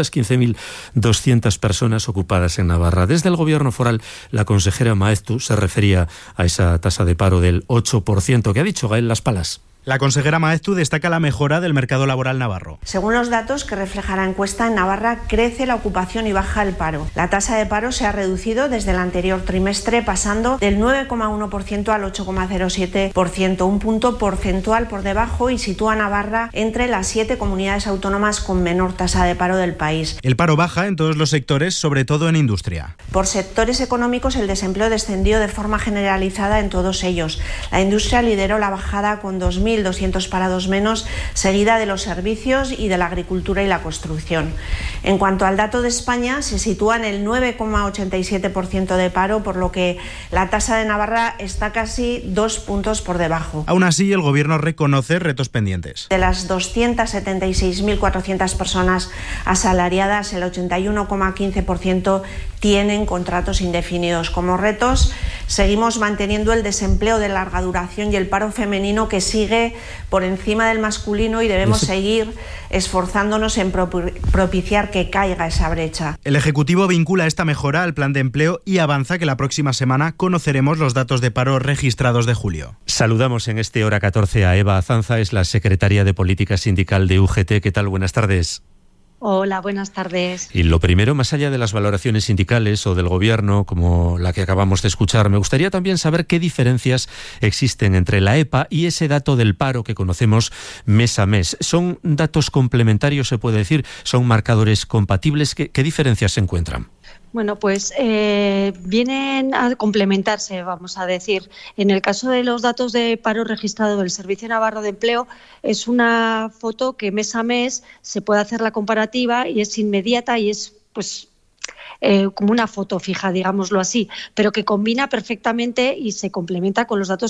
315.200 personas ocupadas en Navarra. Desde el Gobierno foral, la consejera Maeztu se refería a esa tasa de paro del 8%, que ha dicho Gael Las Palas. La consejera Maeztu destaca la mejora del mercado laboral navarro. Según los datos que refleja la encuesta, en Navarra crece la ocupación y baja el paro. La tasa de paro se ha reducido desde el anterior trimestre, pasando del 9,1% al 8,07%, un punto porcentual por debajo, y sitúa a Navarra entre las 7 comunidades autónomas con menor tasa de paro del país. El paro baja en todos los sectores, sobre todo en industria. Por sectores económicos, el desempleo descendió de forma generalizada en todos ellos. La industria lideró la bajada con 2.200 parados menos, seguida de los servicios y de la agricultura y la construcción. En cuanto al dato de España, se sitúa en el 9,87% de paro, por lo que la tasa de Navarra está casi 2 puntos por debajo. Aún así, el Gobierno reconoce retos pendientes. De las 276.400 personas asalariadas, el 81,15% tienen contratos indefinidos. Como retos, seguimos manteniendo el desempleo de larga duración y el paro femenino, que sigue por encima del masculino, y debemos seguir esforzándonos en propiciar que caiga esa brecha. El Ejecutivo vincula esta mejora al plan de empleo y avanza que la próxima semana conoceremos los datos de paro registrados de julio. Saludamos en este Hora 14 a Eva Azanza, es la secretaria de Política Sindical de UGT. ¿Qué tal? Buenas tardes. Hola, buenas tardes. Y lo primero, más allá de las valoraciones sindicales o del Gobierno, como la que acabamos de escuchar, me gustaría también saber qué diferencias existen entre la EPA y ese dato del paro que conocemos mes a mes. ¿Son datos complementarios, se puede decir? ¿Son marcadores compatibles? ¿Qué diferencias se encuentran? Bueno, pues vienen a complementarse, vamos a decir. En el caso de los datos de paro registrado del Servicio Navarro de Empleo, es una foto que mes a mes se puede hacer la comparativa y es inmediata y es pues como una foto fija, digámoslo así, pero que combina perfectamente y se complementa con los datos que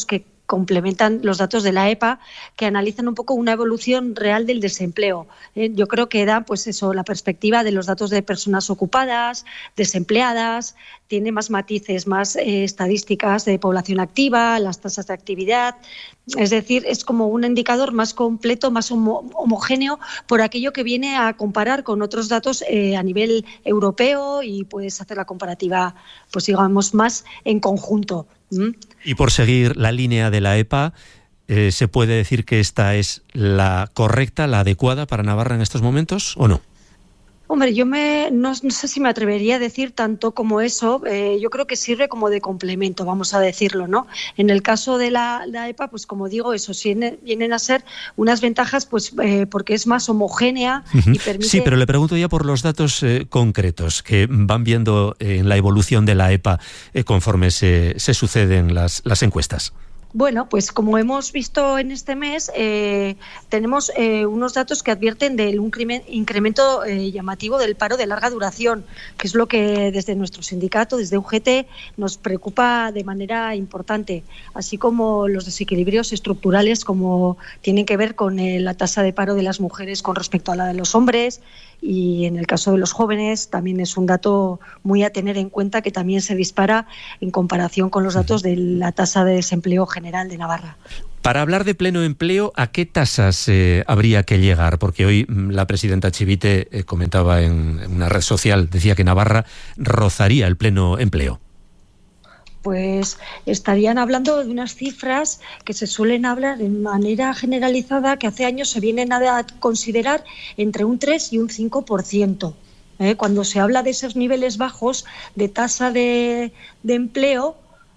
complementan los datos de la EPA, que analizan un poco una evolución real del desempleo. Yo creo que da pues eso, la perspectiva de los datos de personas ocupadas, desempleadas, tiene más matices, más estadísticas de población activa, las tasas de actividad. Es decir, es como un indicador más completo, más homogéneo, por aquello que viene a comparar con otros datos a nivel europeo, y puedes hacer la comparativa, pues digamos, más en conjunto. Y por seguir la línea de la EPA, ¿se puede decir que esta es la correcta, la adecuada para Navarra en estos momentos o no? Hombre, no sé si me atrevería a decir tanto como eso. Yo creo que sirve como de complemento, vamos a decirlo, ¿no? En el caso de la EPA, pues como digo, eso vienen a ser unas ventajas, pues porque es más homogénea y permite... Sí, pero le pregunto ya por los datos concretos que van viendo en la evolución de la EPA conforme se suceden las encuestas. Bueno, pues como hemos visto en este mes, tenemos unos datos que advierten de un incremento llamativo del paro de larga duración, que es lo que desde nuestro sindicato, desde UGT, nos preocupa de manera importante, así como los desequilibrios estructurales, como tienen que ver con la tasa de paro de las mujeres con respecto a la de los hombres, y en el caso de los jóvenes también es un dato muy a tener en cuenta, que también se dispara en comparación con los datos de la tasa de desempleo general de Navarra. Para hablar de pleno empleo, ¿a qué tasas habría que llegar? Porque hoy la presidenta Chivite comentaba en una red social, decía que Navarra rozaría el pleno empleo. Pues estarían hablando de unas cifras que se suelen hablar de manera generalizada, que hace años se vienen a considerar entre un 3 y un 5%. Cuando se habla de esos niveles bajos de tasa de desempleo,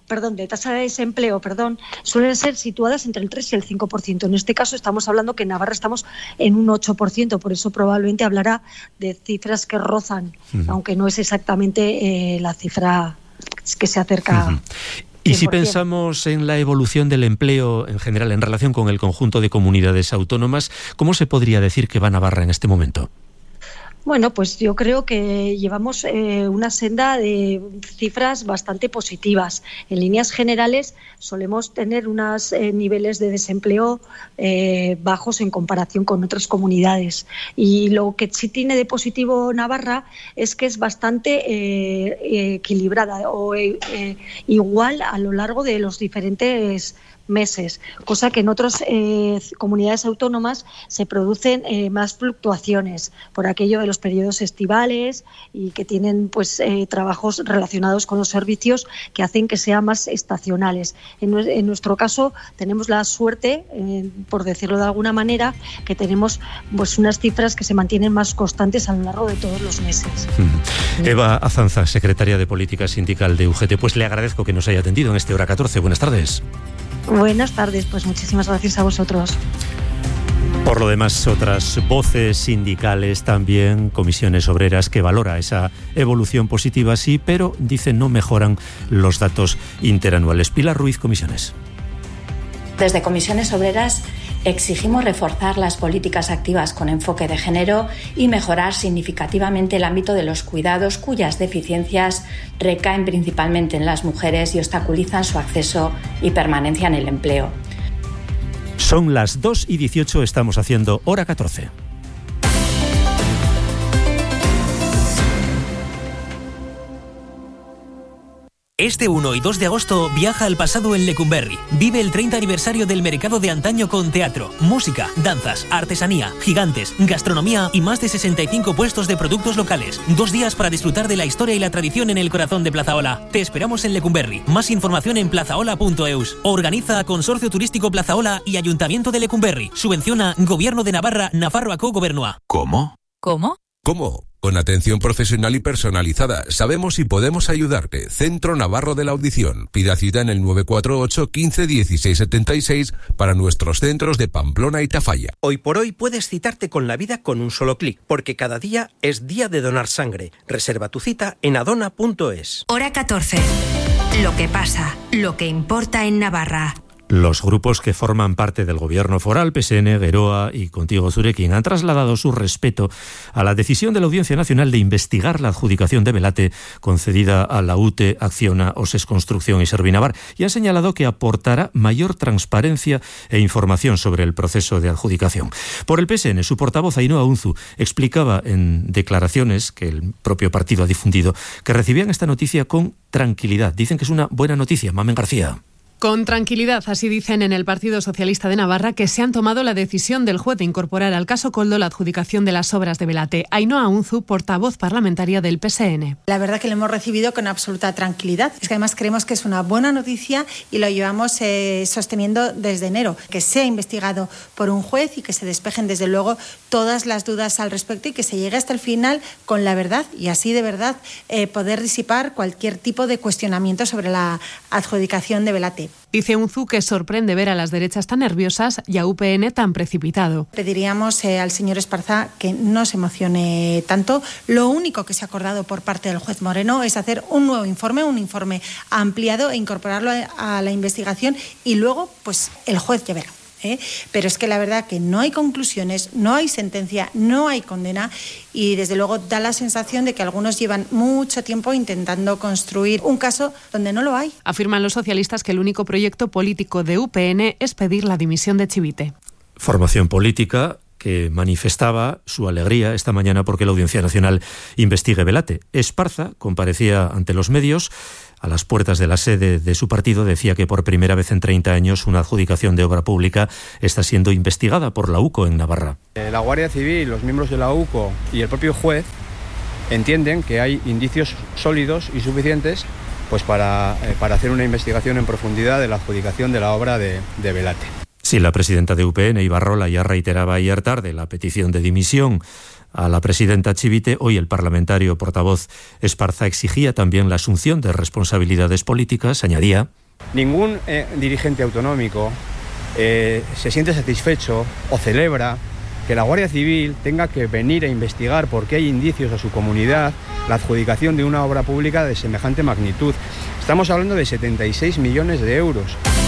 suelen ser situadas entre el 3 y el 5%. En este caso estamos hablando que en Navarra estamos en un 8%, por eso probablemente hablará de cifras que rozan, aunque no es exactamente la cifra que se acerca. 100%. Y si pensamos en la evolución del empleo en general en relación con el conjunto de comunidades autónomas, ¿cómo se podría decir que va Navarra en este momento? Bueno, pues yo creo que llevamos una senda de cifras bastante positivas. En líneas generales solemos tener unos niveles de desempleo bajos en comparación con otras comunidades. Y lo que sí tiene de positivo Navarra es que es bastante equilibrada o igual a lo largo de los diferentes meses, cosa que en otras comunidades autónomas se producen más fluctuaciones por aquello de los periodos estivales y que tienen pues trabajos relacionados con los servicios que hacen que sean más estacionales. En nuestro caso tenemos la suerte, por decirlo de alguna manera, que tenemos pues unas cifras que se mantienen más constantes a lo largo de todos los meses. Eva Azanza, secretaria de Política Sindical de UGT, pues le agradezco que nos haya atendido en este Hora 14. Buenas tardes. Buenas tardes, pues muchísimas gracias a vosotros. Por lo demás, otras voces sindicales también, comisiones obreras, que valora esa evolución positiva, sí, pero dicen no mejoran los datos interanuales. Pilar Ruiz, Comisiones. Desde Comisiones Obreras exigimos reforzar las políticas activas con enfoque de género y mejorar significativamente el ámbito de los cuidados, cuyas deficiencias recaen principalmente en las mujeres y obstaculizan su acceso y permanencia en el empleo. Son las 2:18, estamos haciendo Hora 14. Este 1 y 2 de agosto viaja al pasado en Lecumberri. Vive el 30 aniversario del mercado de antaño con teatro, música, danzas, artesanía, gigantes, gastronomía y más de 65 puestos de productos locales. 2 días para disfrutar de la historia y la tradición en el corazón de Plazaola. Te esperamos en Lecumberri. Más información en plazaola.eus. Organiza Consorcio Turístico Plazaola y Ayuntamiento de Lecumberri. Subvenciona Gobierno de Navarra, Nafarroako Gobernua. ¿Cómo? ¿Cómo? ¿Cómo? Con atención profesional y personalizada. Sabemos y podemos ayudarte. Centro Navarro de la Audición. Pida cita en el 948 15 16 76 para nuestros centros de Pamplona y Tafalla. Hoy por hoy puedes citarte con la vida con un solo clic, porque cada día es día de donar sangre. Reserva tu cita en adona.es. Hora 14. Lo que pasa, lo que importa en Navarra. Los grupos que forman parte del gobierno foral, PSN, Geroa y Contigo Zurekin, han trasladado su respeto a la decisión de la Audiencia Nacional de investigar la adjudicación de Belate concedida a la UTE, Acciona, OSES Construcción y Servinavar, y han señalado que aportará mayor transparencia e información sobre el proceso de adjudicación. Por el PSN, su portavoz Ainhoa Unzu explicaba en declaraciones que el propio partido ha difundido que recibían esta noticia con tranquilidad. Dicen que es una buena noticia. Mamen García. Con tranquilidad, así dicen en el Partido Socialista de Navarra, que se han tomado la decisión del juez de incorporar al caso Koldo la adjudicación de las obras de Belate. Ainhoa Unzu, portavoz parlamentaria del PSN. La verdad que lo hemos recibido con absoluta tranquilidad. Es que además creemos que es una buena noticia y lo llevamos sosteniendo desde enero. Que sea investigado por un juez y que se despejen desde luego todas las dudas al respecto y que se llegue hasta el final con la verdad y así de verdad poder disipar cualquier tipo de cuestionamiento sobre la adjudicación de Belate. Dice Unzu que sorprende ver a las derechas tan nerviosas y a UPN tan precipitado. Pediríamos al señor Esparza que no se emocione tanto. Lo único que se ha acordado por parte del juez Moreno es hacer un nuevo informe, un informe ampliado e incorporarlo a la investigación y luego pues el juez ya verá. Pero es que la verdad que no hay conclusiones, no hay sentencia, no hay condena y desde luego da la sensación de que algunos llevan mucho tiempo intentando construir un caso donde no lo hay. Afirman los socialistas que el único proyecto político de UPN es pedir la dimisión de Chivite. Formación política que manifestaba su alegría esta mañana porque la Audiencia Nacional investigue Belate. Esparza comparecía ante los medios. A las puertas de la sede de su partido decía que por primera vez en 30 años una adjudicación de obra pública está siendo investigada por la UCO en Navarra. La Guardia Civil, los miembros de la UCO y el propio juez entienden que hay indicios sólidos y suficientes pues para hacer una investigación en profundidad de la adjudicación de la obra de Belate. Sí, la presidenta de UPN, Ibarrola, ya reiteraba ayer tarde la petición de dimisión a la presidenta Chivite. Hoy el parlamentario portavoz Esparza exigía también la asunción de responsabilidades políticas. Añadía: ningún dirigente autonómico se siente satisfecho o celebra que la Guardia Civil tenga que venir a investigar porque hay indicios a su comunidad la adjudicación de una obra pública de semejante magnitud. Estamos hablando de 76 millones de euros.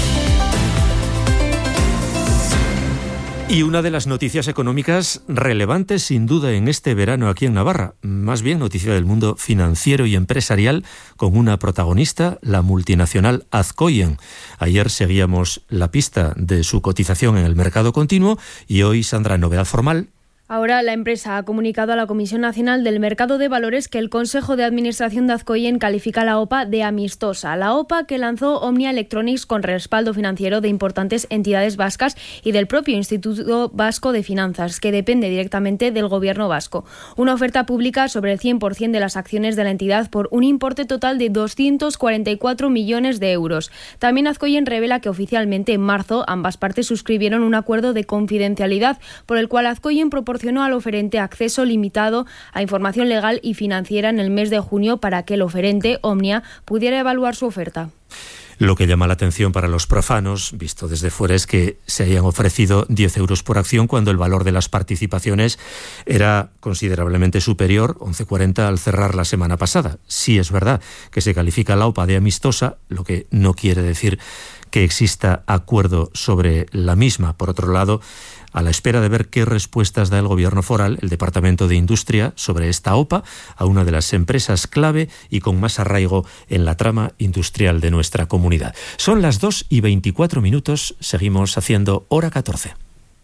Y una de las noticias económicas relevantes sin duda en este verano aquí en Navarra, más bien noticia del mundo financiero y empresarial, con una protagonista, la multinacional Azcoyen. Ayer seguíamos la pista de su cotización en el mercado continuo y hoy, Sandra, novedad formal. Ahora la empresa ha comunicado a la Comisión Nacional del Mercado de Valores que el Consejo de Administración de Azcoyen califica la OPA de amistosa. La OPA que lanzó Omnia Electronics con respaldo financiero de importantes entidades vascas y del propio Instituto Vasco de Finanzas, que depende directamente del Gobierno vasco. Una oferta pública sobre el 100% de las acciones de la entidad por un importe total de 244 millones de euros. También Azcoyen revela que oficialmente en marzo ambas partes suscribieron un acuerdo de confidencialidad por el cual Azcoyen proporcionó al oferente acceso limitado a información legal y financiera en el mes de junio para que el oferente, Omnia, pudiera evaluar su oferta. Lo que llama la atención para los profanos, visto desde fuera, es que se hayan ofrecido 10 euros por acción cuando el valor de las participaciones era considerablemente superior, 11,40 al cerrar la semana pasada. Sí es verdad que se califica la OPA de amistosa, lo que no quiere decir que exista acuerdo sobre la misma. Por otro lado, a la espera de ver qué respuestas da el Gobierno foral, el Departamento de Industria, sobre esta OPA, a una de las empresas clave y con más arraigo en la trama industrial de nuestra comunidad. Son las 2:24, seguimos haciendo Hora 14.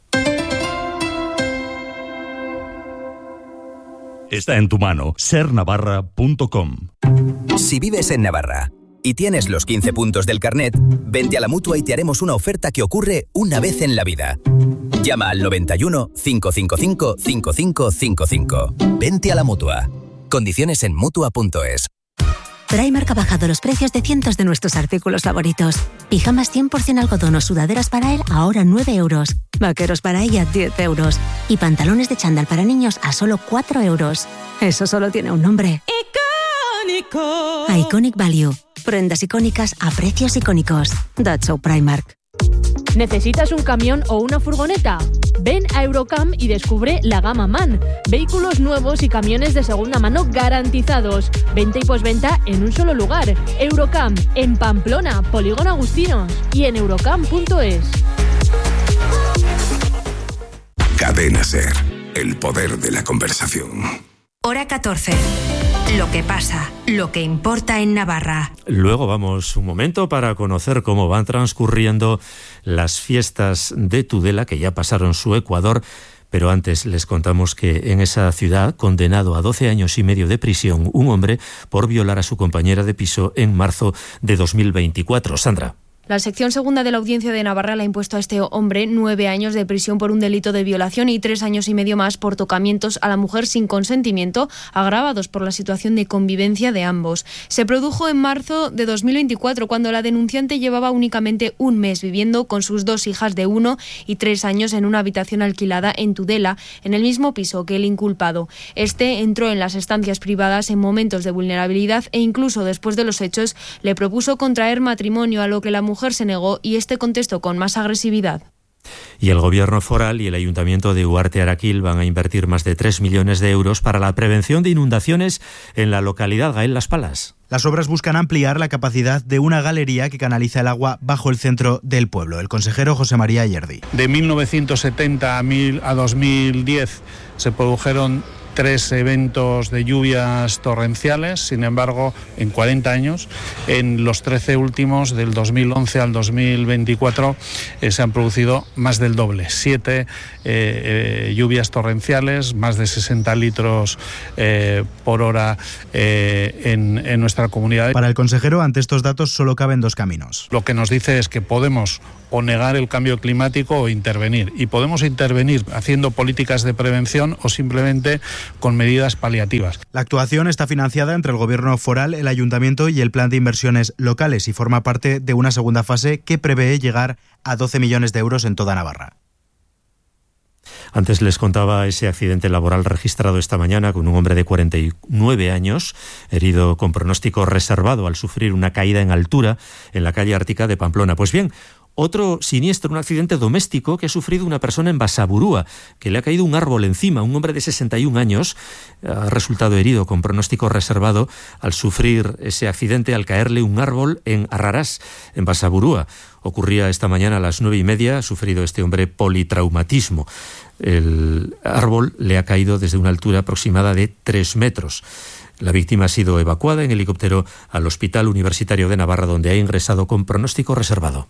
Está en tu mano, sernavarra.com. Si vives en Navarra y tienes los 15 puntos del carnet, vente a la Mutua y te haremos una oferta que ocurre una vez en la vida. Llama al 91 555 5555. Vente a la Mutua. Condiciones en Mutua.es. Primark ha bajado los precios de cientos de nuestros artículos favoritos. Pijamas 100% algodón o sudaderas para él ahora 9 euros. Vaqueros para ella 10 euros. Y pantalones de chándal para niños a solo 4 euros. Eso solo tiene un nombre. ¡Icónico! Iconic Value. Prendas icónicas a precios icónicos. That's so Primark. ¿Necesitas un camión o una furgoneta? Ven a Eurocam y descubre la gama MAN. Vehículos nuevos y camiones de segunda mano garantizados. Venta y postventa en un solo lugar. Eurocam, en Pamplona, Polígono Agustinos y en eurocam.es. Cadena SER, el poder de la conversación. Hora 14. Lo que pasa, lo que importa en Navarra. Luego vamos un momento para conocer cómo van transcurriendo las fiestas de Tudela, que ya pasaron su Ecuador, pero antes les contamos que en esa ciudad, condenado a 12 años y medio de prisión, un hombre por violar a su compañera de piso en marzo de 2024. Sandra. La sección segunda de la Audiencia de Navarra le ha impuesto a este hombre 9 años de prisión por un delito de violación y 3 años y medio más por tocamientos a la mujer sin consentimiento, agravados por la situación de convivencia de ambos. Se produjo en marzo de 2024, cuando la denunciante llevaba únicamente un mes viviendo con sus 2 hijas de 1 y 3 años en una habitación alquilada en Tudela, en el mismo piso que el inculpado. Este entró en las estancias privadas en momentos de vulnerabilidad e incluso después de los hechos le propuso contraer matrimonio, a lo que la mujer se negó y este contestó con más agresividad. Y el Gobierno foral y el Ayuntamiento de Uarte-Araquil van a invertir más de 3 millones de euros para la prevención de inundaciones en la localidad Gael Las Palas. Las obras buscan ampliar la capacidad de una galería que canaliza el agua bajo el centro del pueblo. El consejero José María Ayerdi. De 1970 a 2010 se produjeron 3 eventos de lluvias torrenciales. Sin embargo, en 40 años, en los 13 últimos, del 2011 al 2024, se han producido más del doble. 7 lluvias torrenciales, más de 60 litros por hora en nuestra comunidad. Para el consejero, ante estos datos solo caben 2 caminos. Lo que nos dice es que podemos o negar el cambio climático o intervenir. Y podemos intervenir haciendo políticas de prevención o simplemente con medidas paliativas. La actuación está financiada entre el Gobierno foral, el Ayuntamiento y el Plan de Inversiones Locales y forma parte de una segunda fase que prevé llegar a 12 millones de euros en toda Navarra. Antes les contaba ese accidente laboral registrado esta mañana con un hombre de 49 años, herido con pronóstico reservado al sufrir una caída en altura en la calle Ártica de Pamplona. Pues bien, otro siniestro, un accidente doméstico que ha sufrido una persona en Basaburúa, que le ha caído un árbol encima. Un hombre de 61 años ha resultado herido con pronóstico reservado al sufrir ese accidente al caerle un árbol en Arrarás, en Basaburúa. Ocurría esta mañana a las 9:30, ha sufrido este hombre politraumatismo. El árbol le ha caído desde una altura aproximada de 3 metros. La víctima ha sido evacuada en helicóptero al Hospital Universitario de Navarra, donde ha ingresado con pronóstico reservado.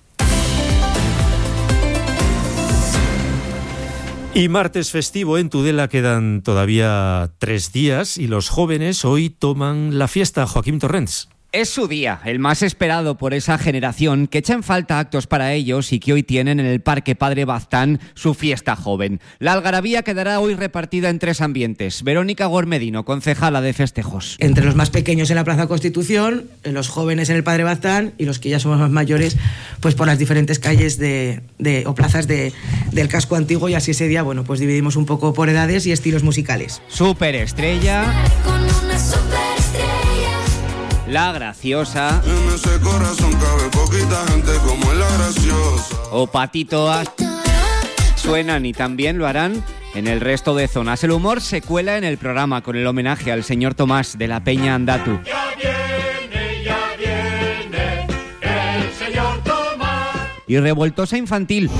Y martes festivo en Tudela, quedan todavía 3 días y los jóvenes hoy toman la fiesta. Joaquín Torrents. Es su día, el más esperado por esa generación que echa en falta actos para ellos y que hoy tienen en el Parque Padre Baztán su fiesta joven. La algarabía quedará hoy repartida en 3 ambientes. Verónica Gormedino, concejala de festejos. Entre los más pequeños en la Plaza Constitución, los jóvenes en el Padre Baztán y los que ya somos más mayores, pues por las diferentes calles o plazas del casco antiguo, y así ese día, bueno, pues dividimos un poco por edades y estilos musicales. Superestrella. La graciosa. En ese corazón cabe poquita gente como la graciosa. O Patito suenan y también lo harán en el resto de zonas. El humor se cuela en el programa con el homenaje al señor Tomás de la Peña Andatu. Ya viene el señor Tomás. Y revoltosa infantil.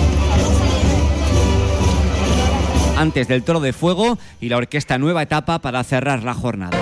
Antes del Toro de Fuego y la orquesta Nueva Etapa para cerrar la jornada.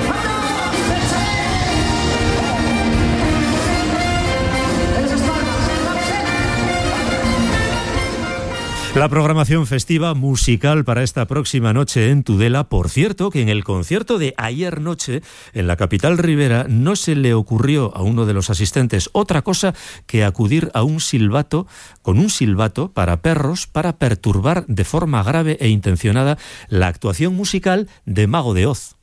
La programación festiva musical para esta próxima noche en Tudela. Por cierto, que en el concierto de ayer noche en la capital ribera no se le ocurrió a uno de los asistentes otra cosa que acudir a un silbato, con un silbato para perros, para perturbar de forma grave e intencionada la actuación musical de Mago de Oz.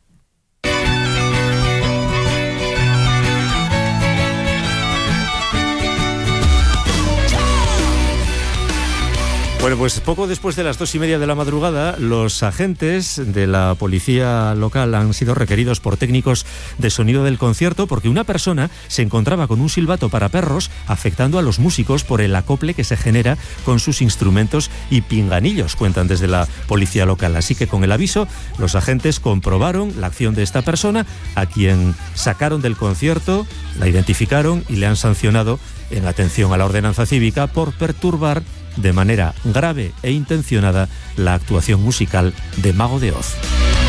Bueno, pues poco después de las 2:30 de la madrugada, los agentes de la policía local han sido requeridos por técnicos de sonido del concierto porque una persona se encontraba con un silbato para perros afectando a los músicos por el acople que se genera con sus instrumentos y pinganillos, cuentan desde la policía local. Así que con el aviso, los agentes comprobaron la acción de esta persona, a quien sacaron del concierto, la identificaron y le han sancionado en atención a la ordenanza cívica por perturbar de manera grave e intencionada la actuación musical de Mago de Oz.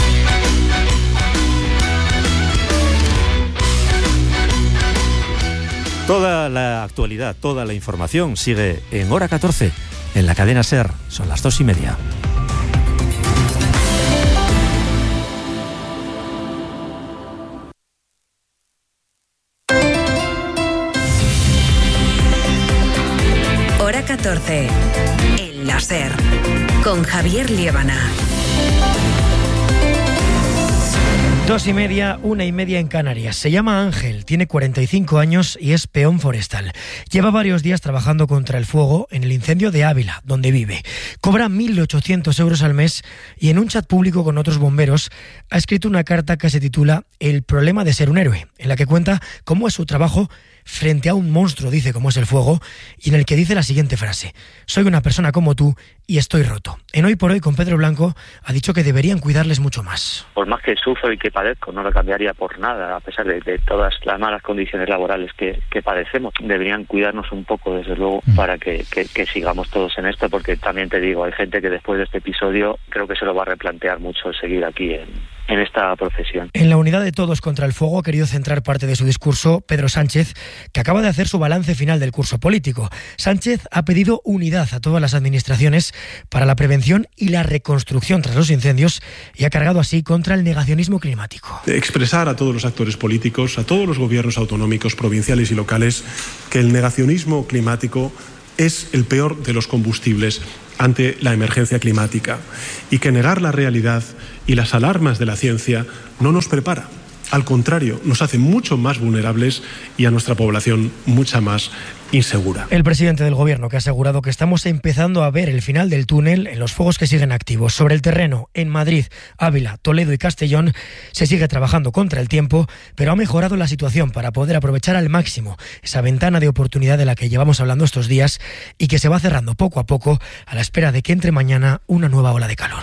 Toda la actualidad, toda la información sigue en Hora 14, en la cadena SER. Son las 2:30. Hora 14, en la SER, con Javier Liébana. 2:30, 1:30 en Canarias. Se llama Ángel, tiene 45 años y es peón forestal. Lleva varios días trabajando contra el fuego en el incendio de Ávila, donde vive. Cobra 1.800 euros al mes y en un chat público con otros bomberos ha escrito una carta que se titula El problema de ser un héroe, en la que cuenta cómo es su trabajo frente a un monstruo, dice, como es el fuego, y en el que dice la siguiente frase: soy una persona como tú y estoy roto. En Hoy por Hoy con Pedro Blanco ha dicho que deberían cuidarles mucho más. Por más que sufro y que padezco, no lo cambiaría por nada, a pesar de todas las malas condiciones laborales que padecemos. Deberían cuidarnos un poco, desde luego, para que sigamos todos en esto, porque también te digo, hay gente que después de este episodio creo que se lo va a replantear mucho seguir aquí en esta profesión. En la unidad de Todos contra el Fuego ha querido centrar parte de su discurso Pedro Sánchez, que acaba de hacer su balance final del curso político. Sánchez ha pedido unidad a todas las administraciones para la prevención y la reconstrucción tras los incendios y ha cargado así contra el negacionismo climático. Expresar a todos los actores políticos, a todos los gobiernos autonómicos, provinciales y locales, que el negacionismo climático es el peor de los combustibles ante la emergencia climática y que negar la realidad y las alarmas de la ciencia no nos prepara. Al contrario, nos hace mucho más vulnerables y a nuestra población mucha más insegura. El presidente del Gobierno, que ha asegurado que estamos empezando a ver el final del túnel en los fuegos que siguen activos. Sobre el terreno, en Madrid, Ávila, Toledo y Castellón, se sigue trabajando contra el tiempo, pero ha mejorado la situación para poder aprovechar al máximo esa ventana de oportunidad de la que llevamos hablando estos días y que se va cerrando poco a poco a la espera de que entre mañana una nueva ola de calor.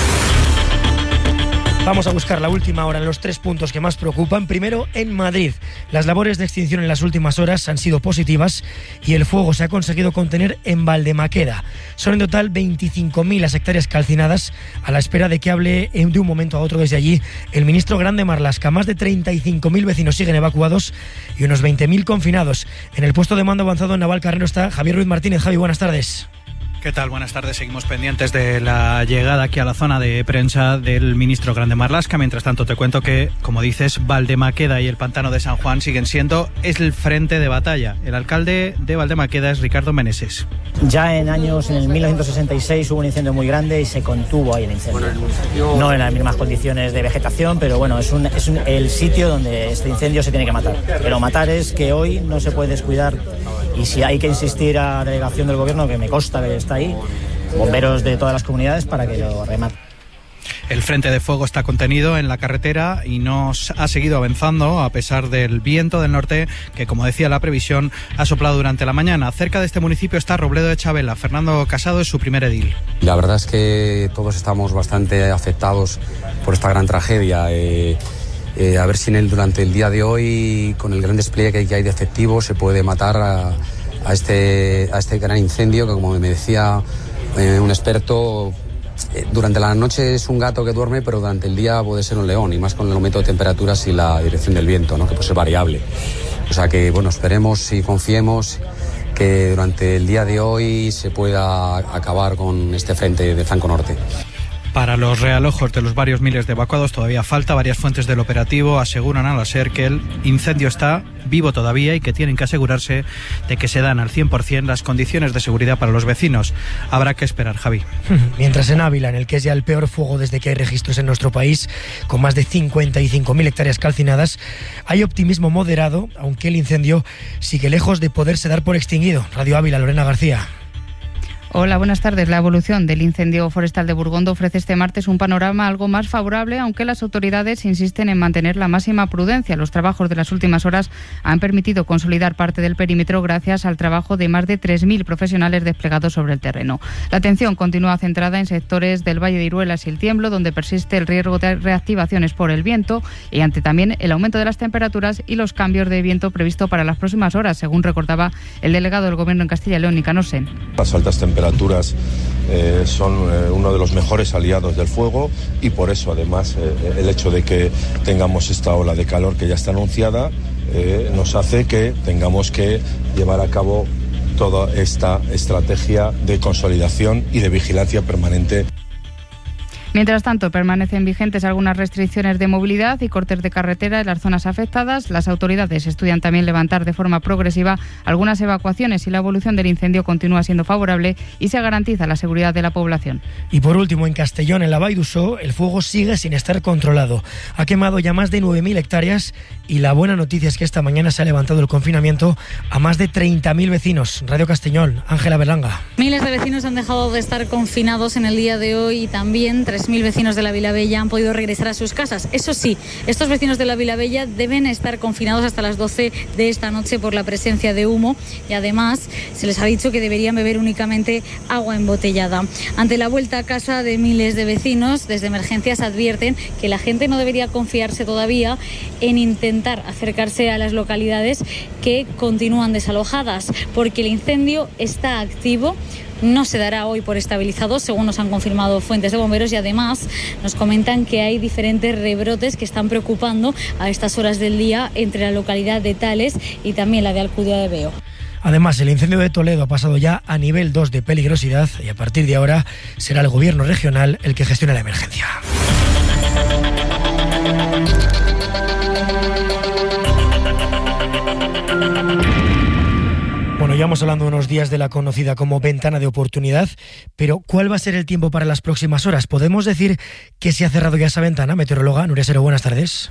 Vamos a buscar la última hora en los 3 puntos que más preocupan. Primero, en Madrid. Las labores de extinción en las últimas horas han sido positivas y el fuego se ha conseguido contener en Valdemaqueda. Son en total 25.000 las hectáreas calcinadas, a la espera de que hable de un momento a otro desde allí el ministro Grande Marlaska. Más de 35.000 vecinos siguen evacuados y unos 20.000 confinados. En el puesto de mando avanzado en Navalcarnero está Javier Ruiz Martínez. Javi, buenas tardes. ¿Qué tal? Buenas tardes. Seguimos pendientes de la llegada aquí a la zona de prensa del ministro Grande Marlaska. Mientras tanto, te cuento que, como dices, Valdemaqueda y el pantano de San Juan siguen siendo el frente de batalla. El alcalde de Valdemaqueda es Ricardo Meneses. Ya en el 1966 hubo un incendio muy grande y se contuvo ahí el incendio. No en las mismas condiciones de vegetación, pero bueno, es el sitio donde este incendio se tiene que matar. Pero matar es que hoy no se puede descuidar. Y si hay que insistir a la delegación del gobierno, que me consta que está ahí, bomberos de todas las comunidades para que lo rematen. El frente de fuego está contenido en la carretera y no ha seguido avanzando a pesar del viento del norte que, como decía la previsión, ha soplado durante la mañana. Cerca de este municipio está Robledo de Chabela. Fernando Casado es su primer edil. La verdad es que todos estamos bastante afectados por esta gran tragedia. A ver si durante el día de hoy, con el gran despliegue que hay de efectivos, se puede matar a este gran incendio que, como me decía un experto, durante la noche es un gato que duerme, pero durante el día puede ser un león, y más con el aumento de temperaturas y la dirección del viento, ¿no? Que puede ser variable. O sea que, bueno, esperemos y confiemos que durante el día de hoy se pueda acabar con este frente de flanco norte. Para los realojos de los varios miles de evacuados todavía falta. Varias fuentes del operativo aseguran a la SER que el incendio está vivo todavía y que tienen que asegurarse de que se dan al 100% las condiciones de seguridad para los vecinos. Habrá que esperar, Javi. Mientras en Ávila, en el que es ya el peor fuego desde que hay registros en nuestro país, con más de 55.000 hectáreas calcinadas, hay optimismo moderado, aunque el incendio sigue lejos de poderse dar por extinguido. Radio Ávila, Lorena García. Hola, buenas tardes. La evolución del incendio forestal de Burgondo ofrece este martes un panorama algo más favorable, aunque las autoridades insisten en mantener la máxima prudencia. Los trabajos de las últimas horas han permitido consolidar parte del perímetro gracias al trabajo de más de 3.000 profesionales desplegados sobre el terreno. La atención continúa centrada en sectores del Valle de Iruelas y el Tiemblo, donde persiste el riesgo de reactivaciones por el viento y ante también el aumento de las temperaturas y los cambios de viento previsto para las próximas horas, según recordaba el delegado del Gobierno en Castilla y León, Nicanor Sen. Las altas temperaturas son uno de los mejores aliados del fuego y por eso además el hecho de que tengamos esta ola de calor que ya está anunciada nos hace que tengamos que llevar a cabo toda esta estrategia de consolidación y de vigilancia permanente. Mientras tanto, permanecen vigentes algunas restricciones de movilidad y cortes de carretera en las zonas afectadas. Las autoridades estudian también levantar de forma progresiva algunas evacuaciones y la evolución del incendio continúa siendo favorable y se garantiza la seguridad de la población. Y por último, en Castellón, en la Vall d'Uixó, el fuego sigue sin estar controlado. Ha quemado ya más de 9.000 hectáreas y la buena noticia es que esta mañana se ha levantado el confinamiento a más de 30.000 vecinos. Radio Castellón, Ángela Berlanga. Miles de vecinos han dejado de estar confinados en el día de hoy y también 3.000 vecinos de la Vilabella han podido regresar a sus casas. Eso sí, estos vecinos de la Vilabella deben estar confinados hasta las 12 de esta noche por la presencia de humo y además se les ha dicho que deberían beber únicamente agua embotellada. Ante la vuelta a casa de miles de vecinos, desde emergencias advierten que la gente no debería confiarse todavía en intentar acercarse a las localidades que continúan desalojadas, porque el incendio está activo. No se dará hoy por estabilizado, según nos han confirmado fuentes de bomberos, y además nos comentan que hay diferentes rebrotes que están preocupando a estas horas del día entre la localidad de Tales y también la de Alcudia de Veo. Además, el incendio de Toledo ha pasado ya a nivel 2 de peligrosidad y a partir de ahora será el gobierno regional el que gestione la emergencia. Bueno, llevamos hablando unos días de la conocida como ventana de oportunidad, pero ¿cuál va a ser el tiempo para las próximas horas? ¿Podemos decir que se ha cerrado ya esa ventana? Meteoróloga Nuria Sero, buenas tardes.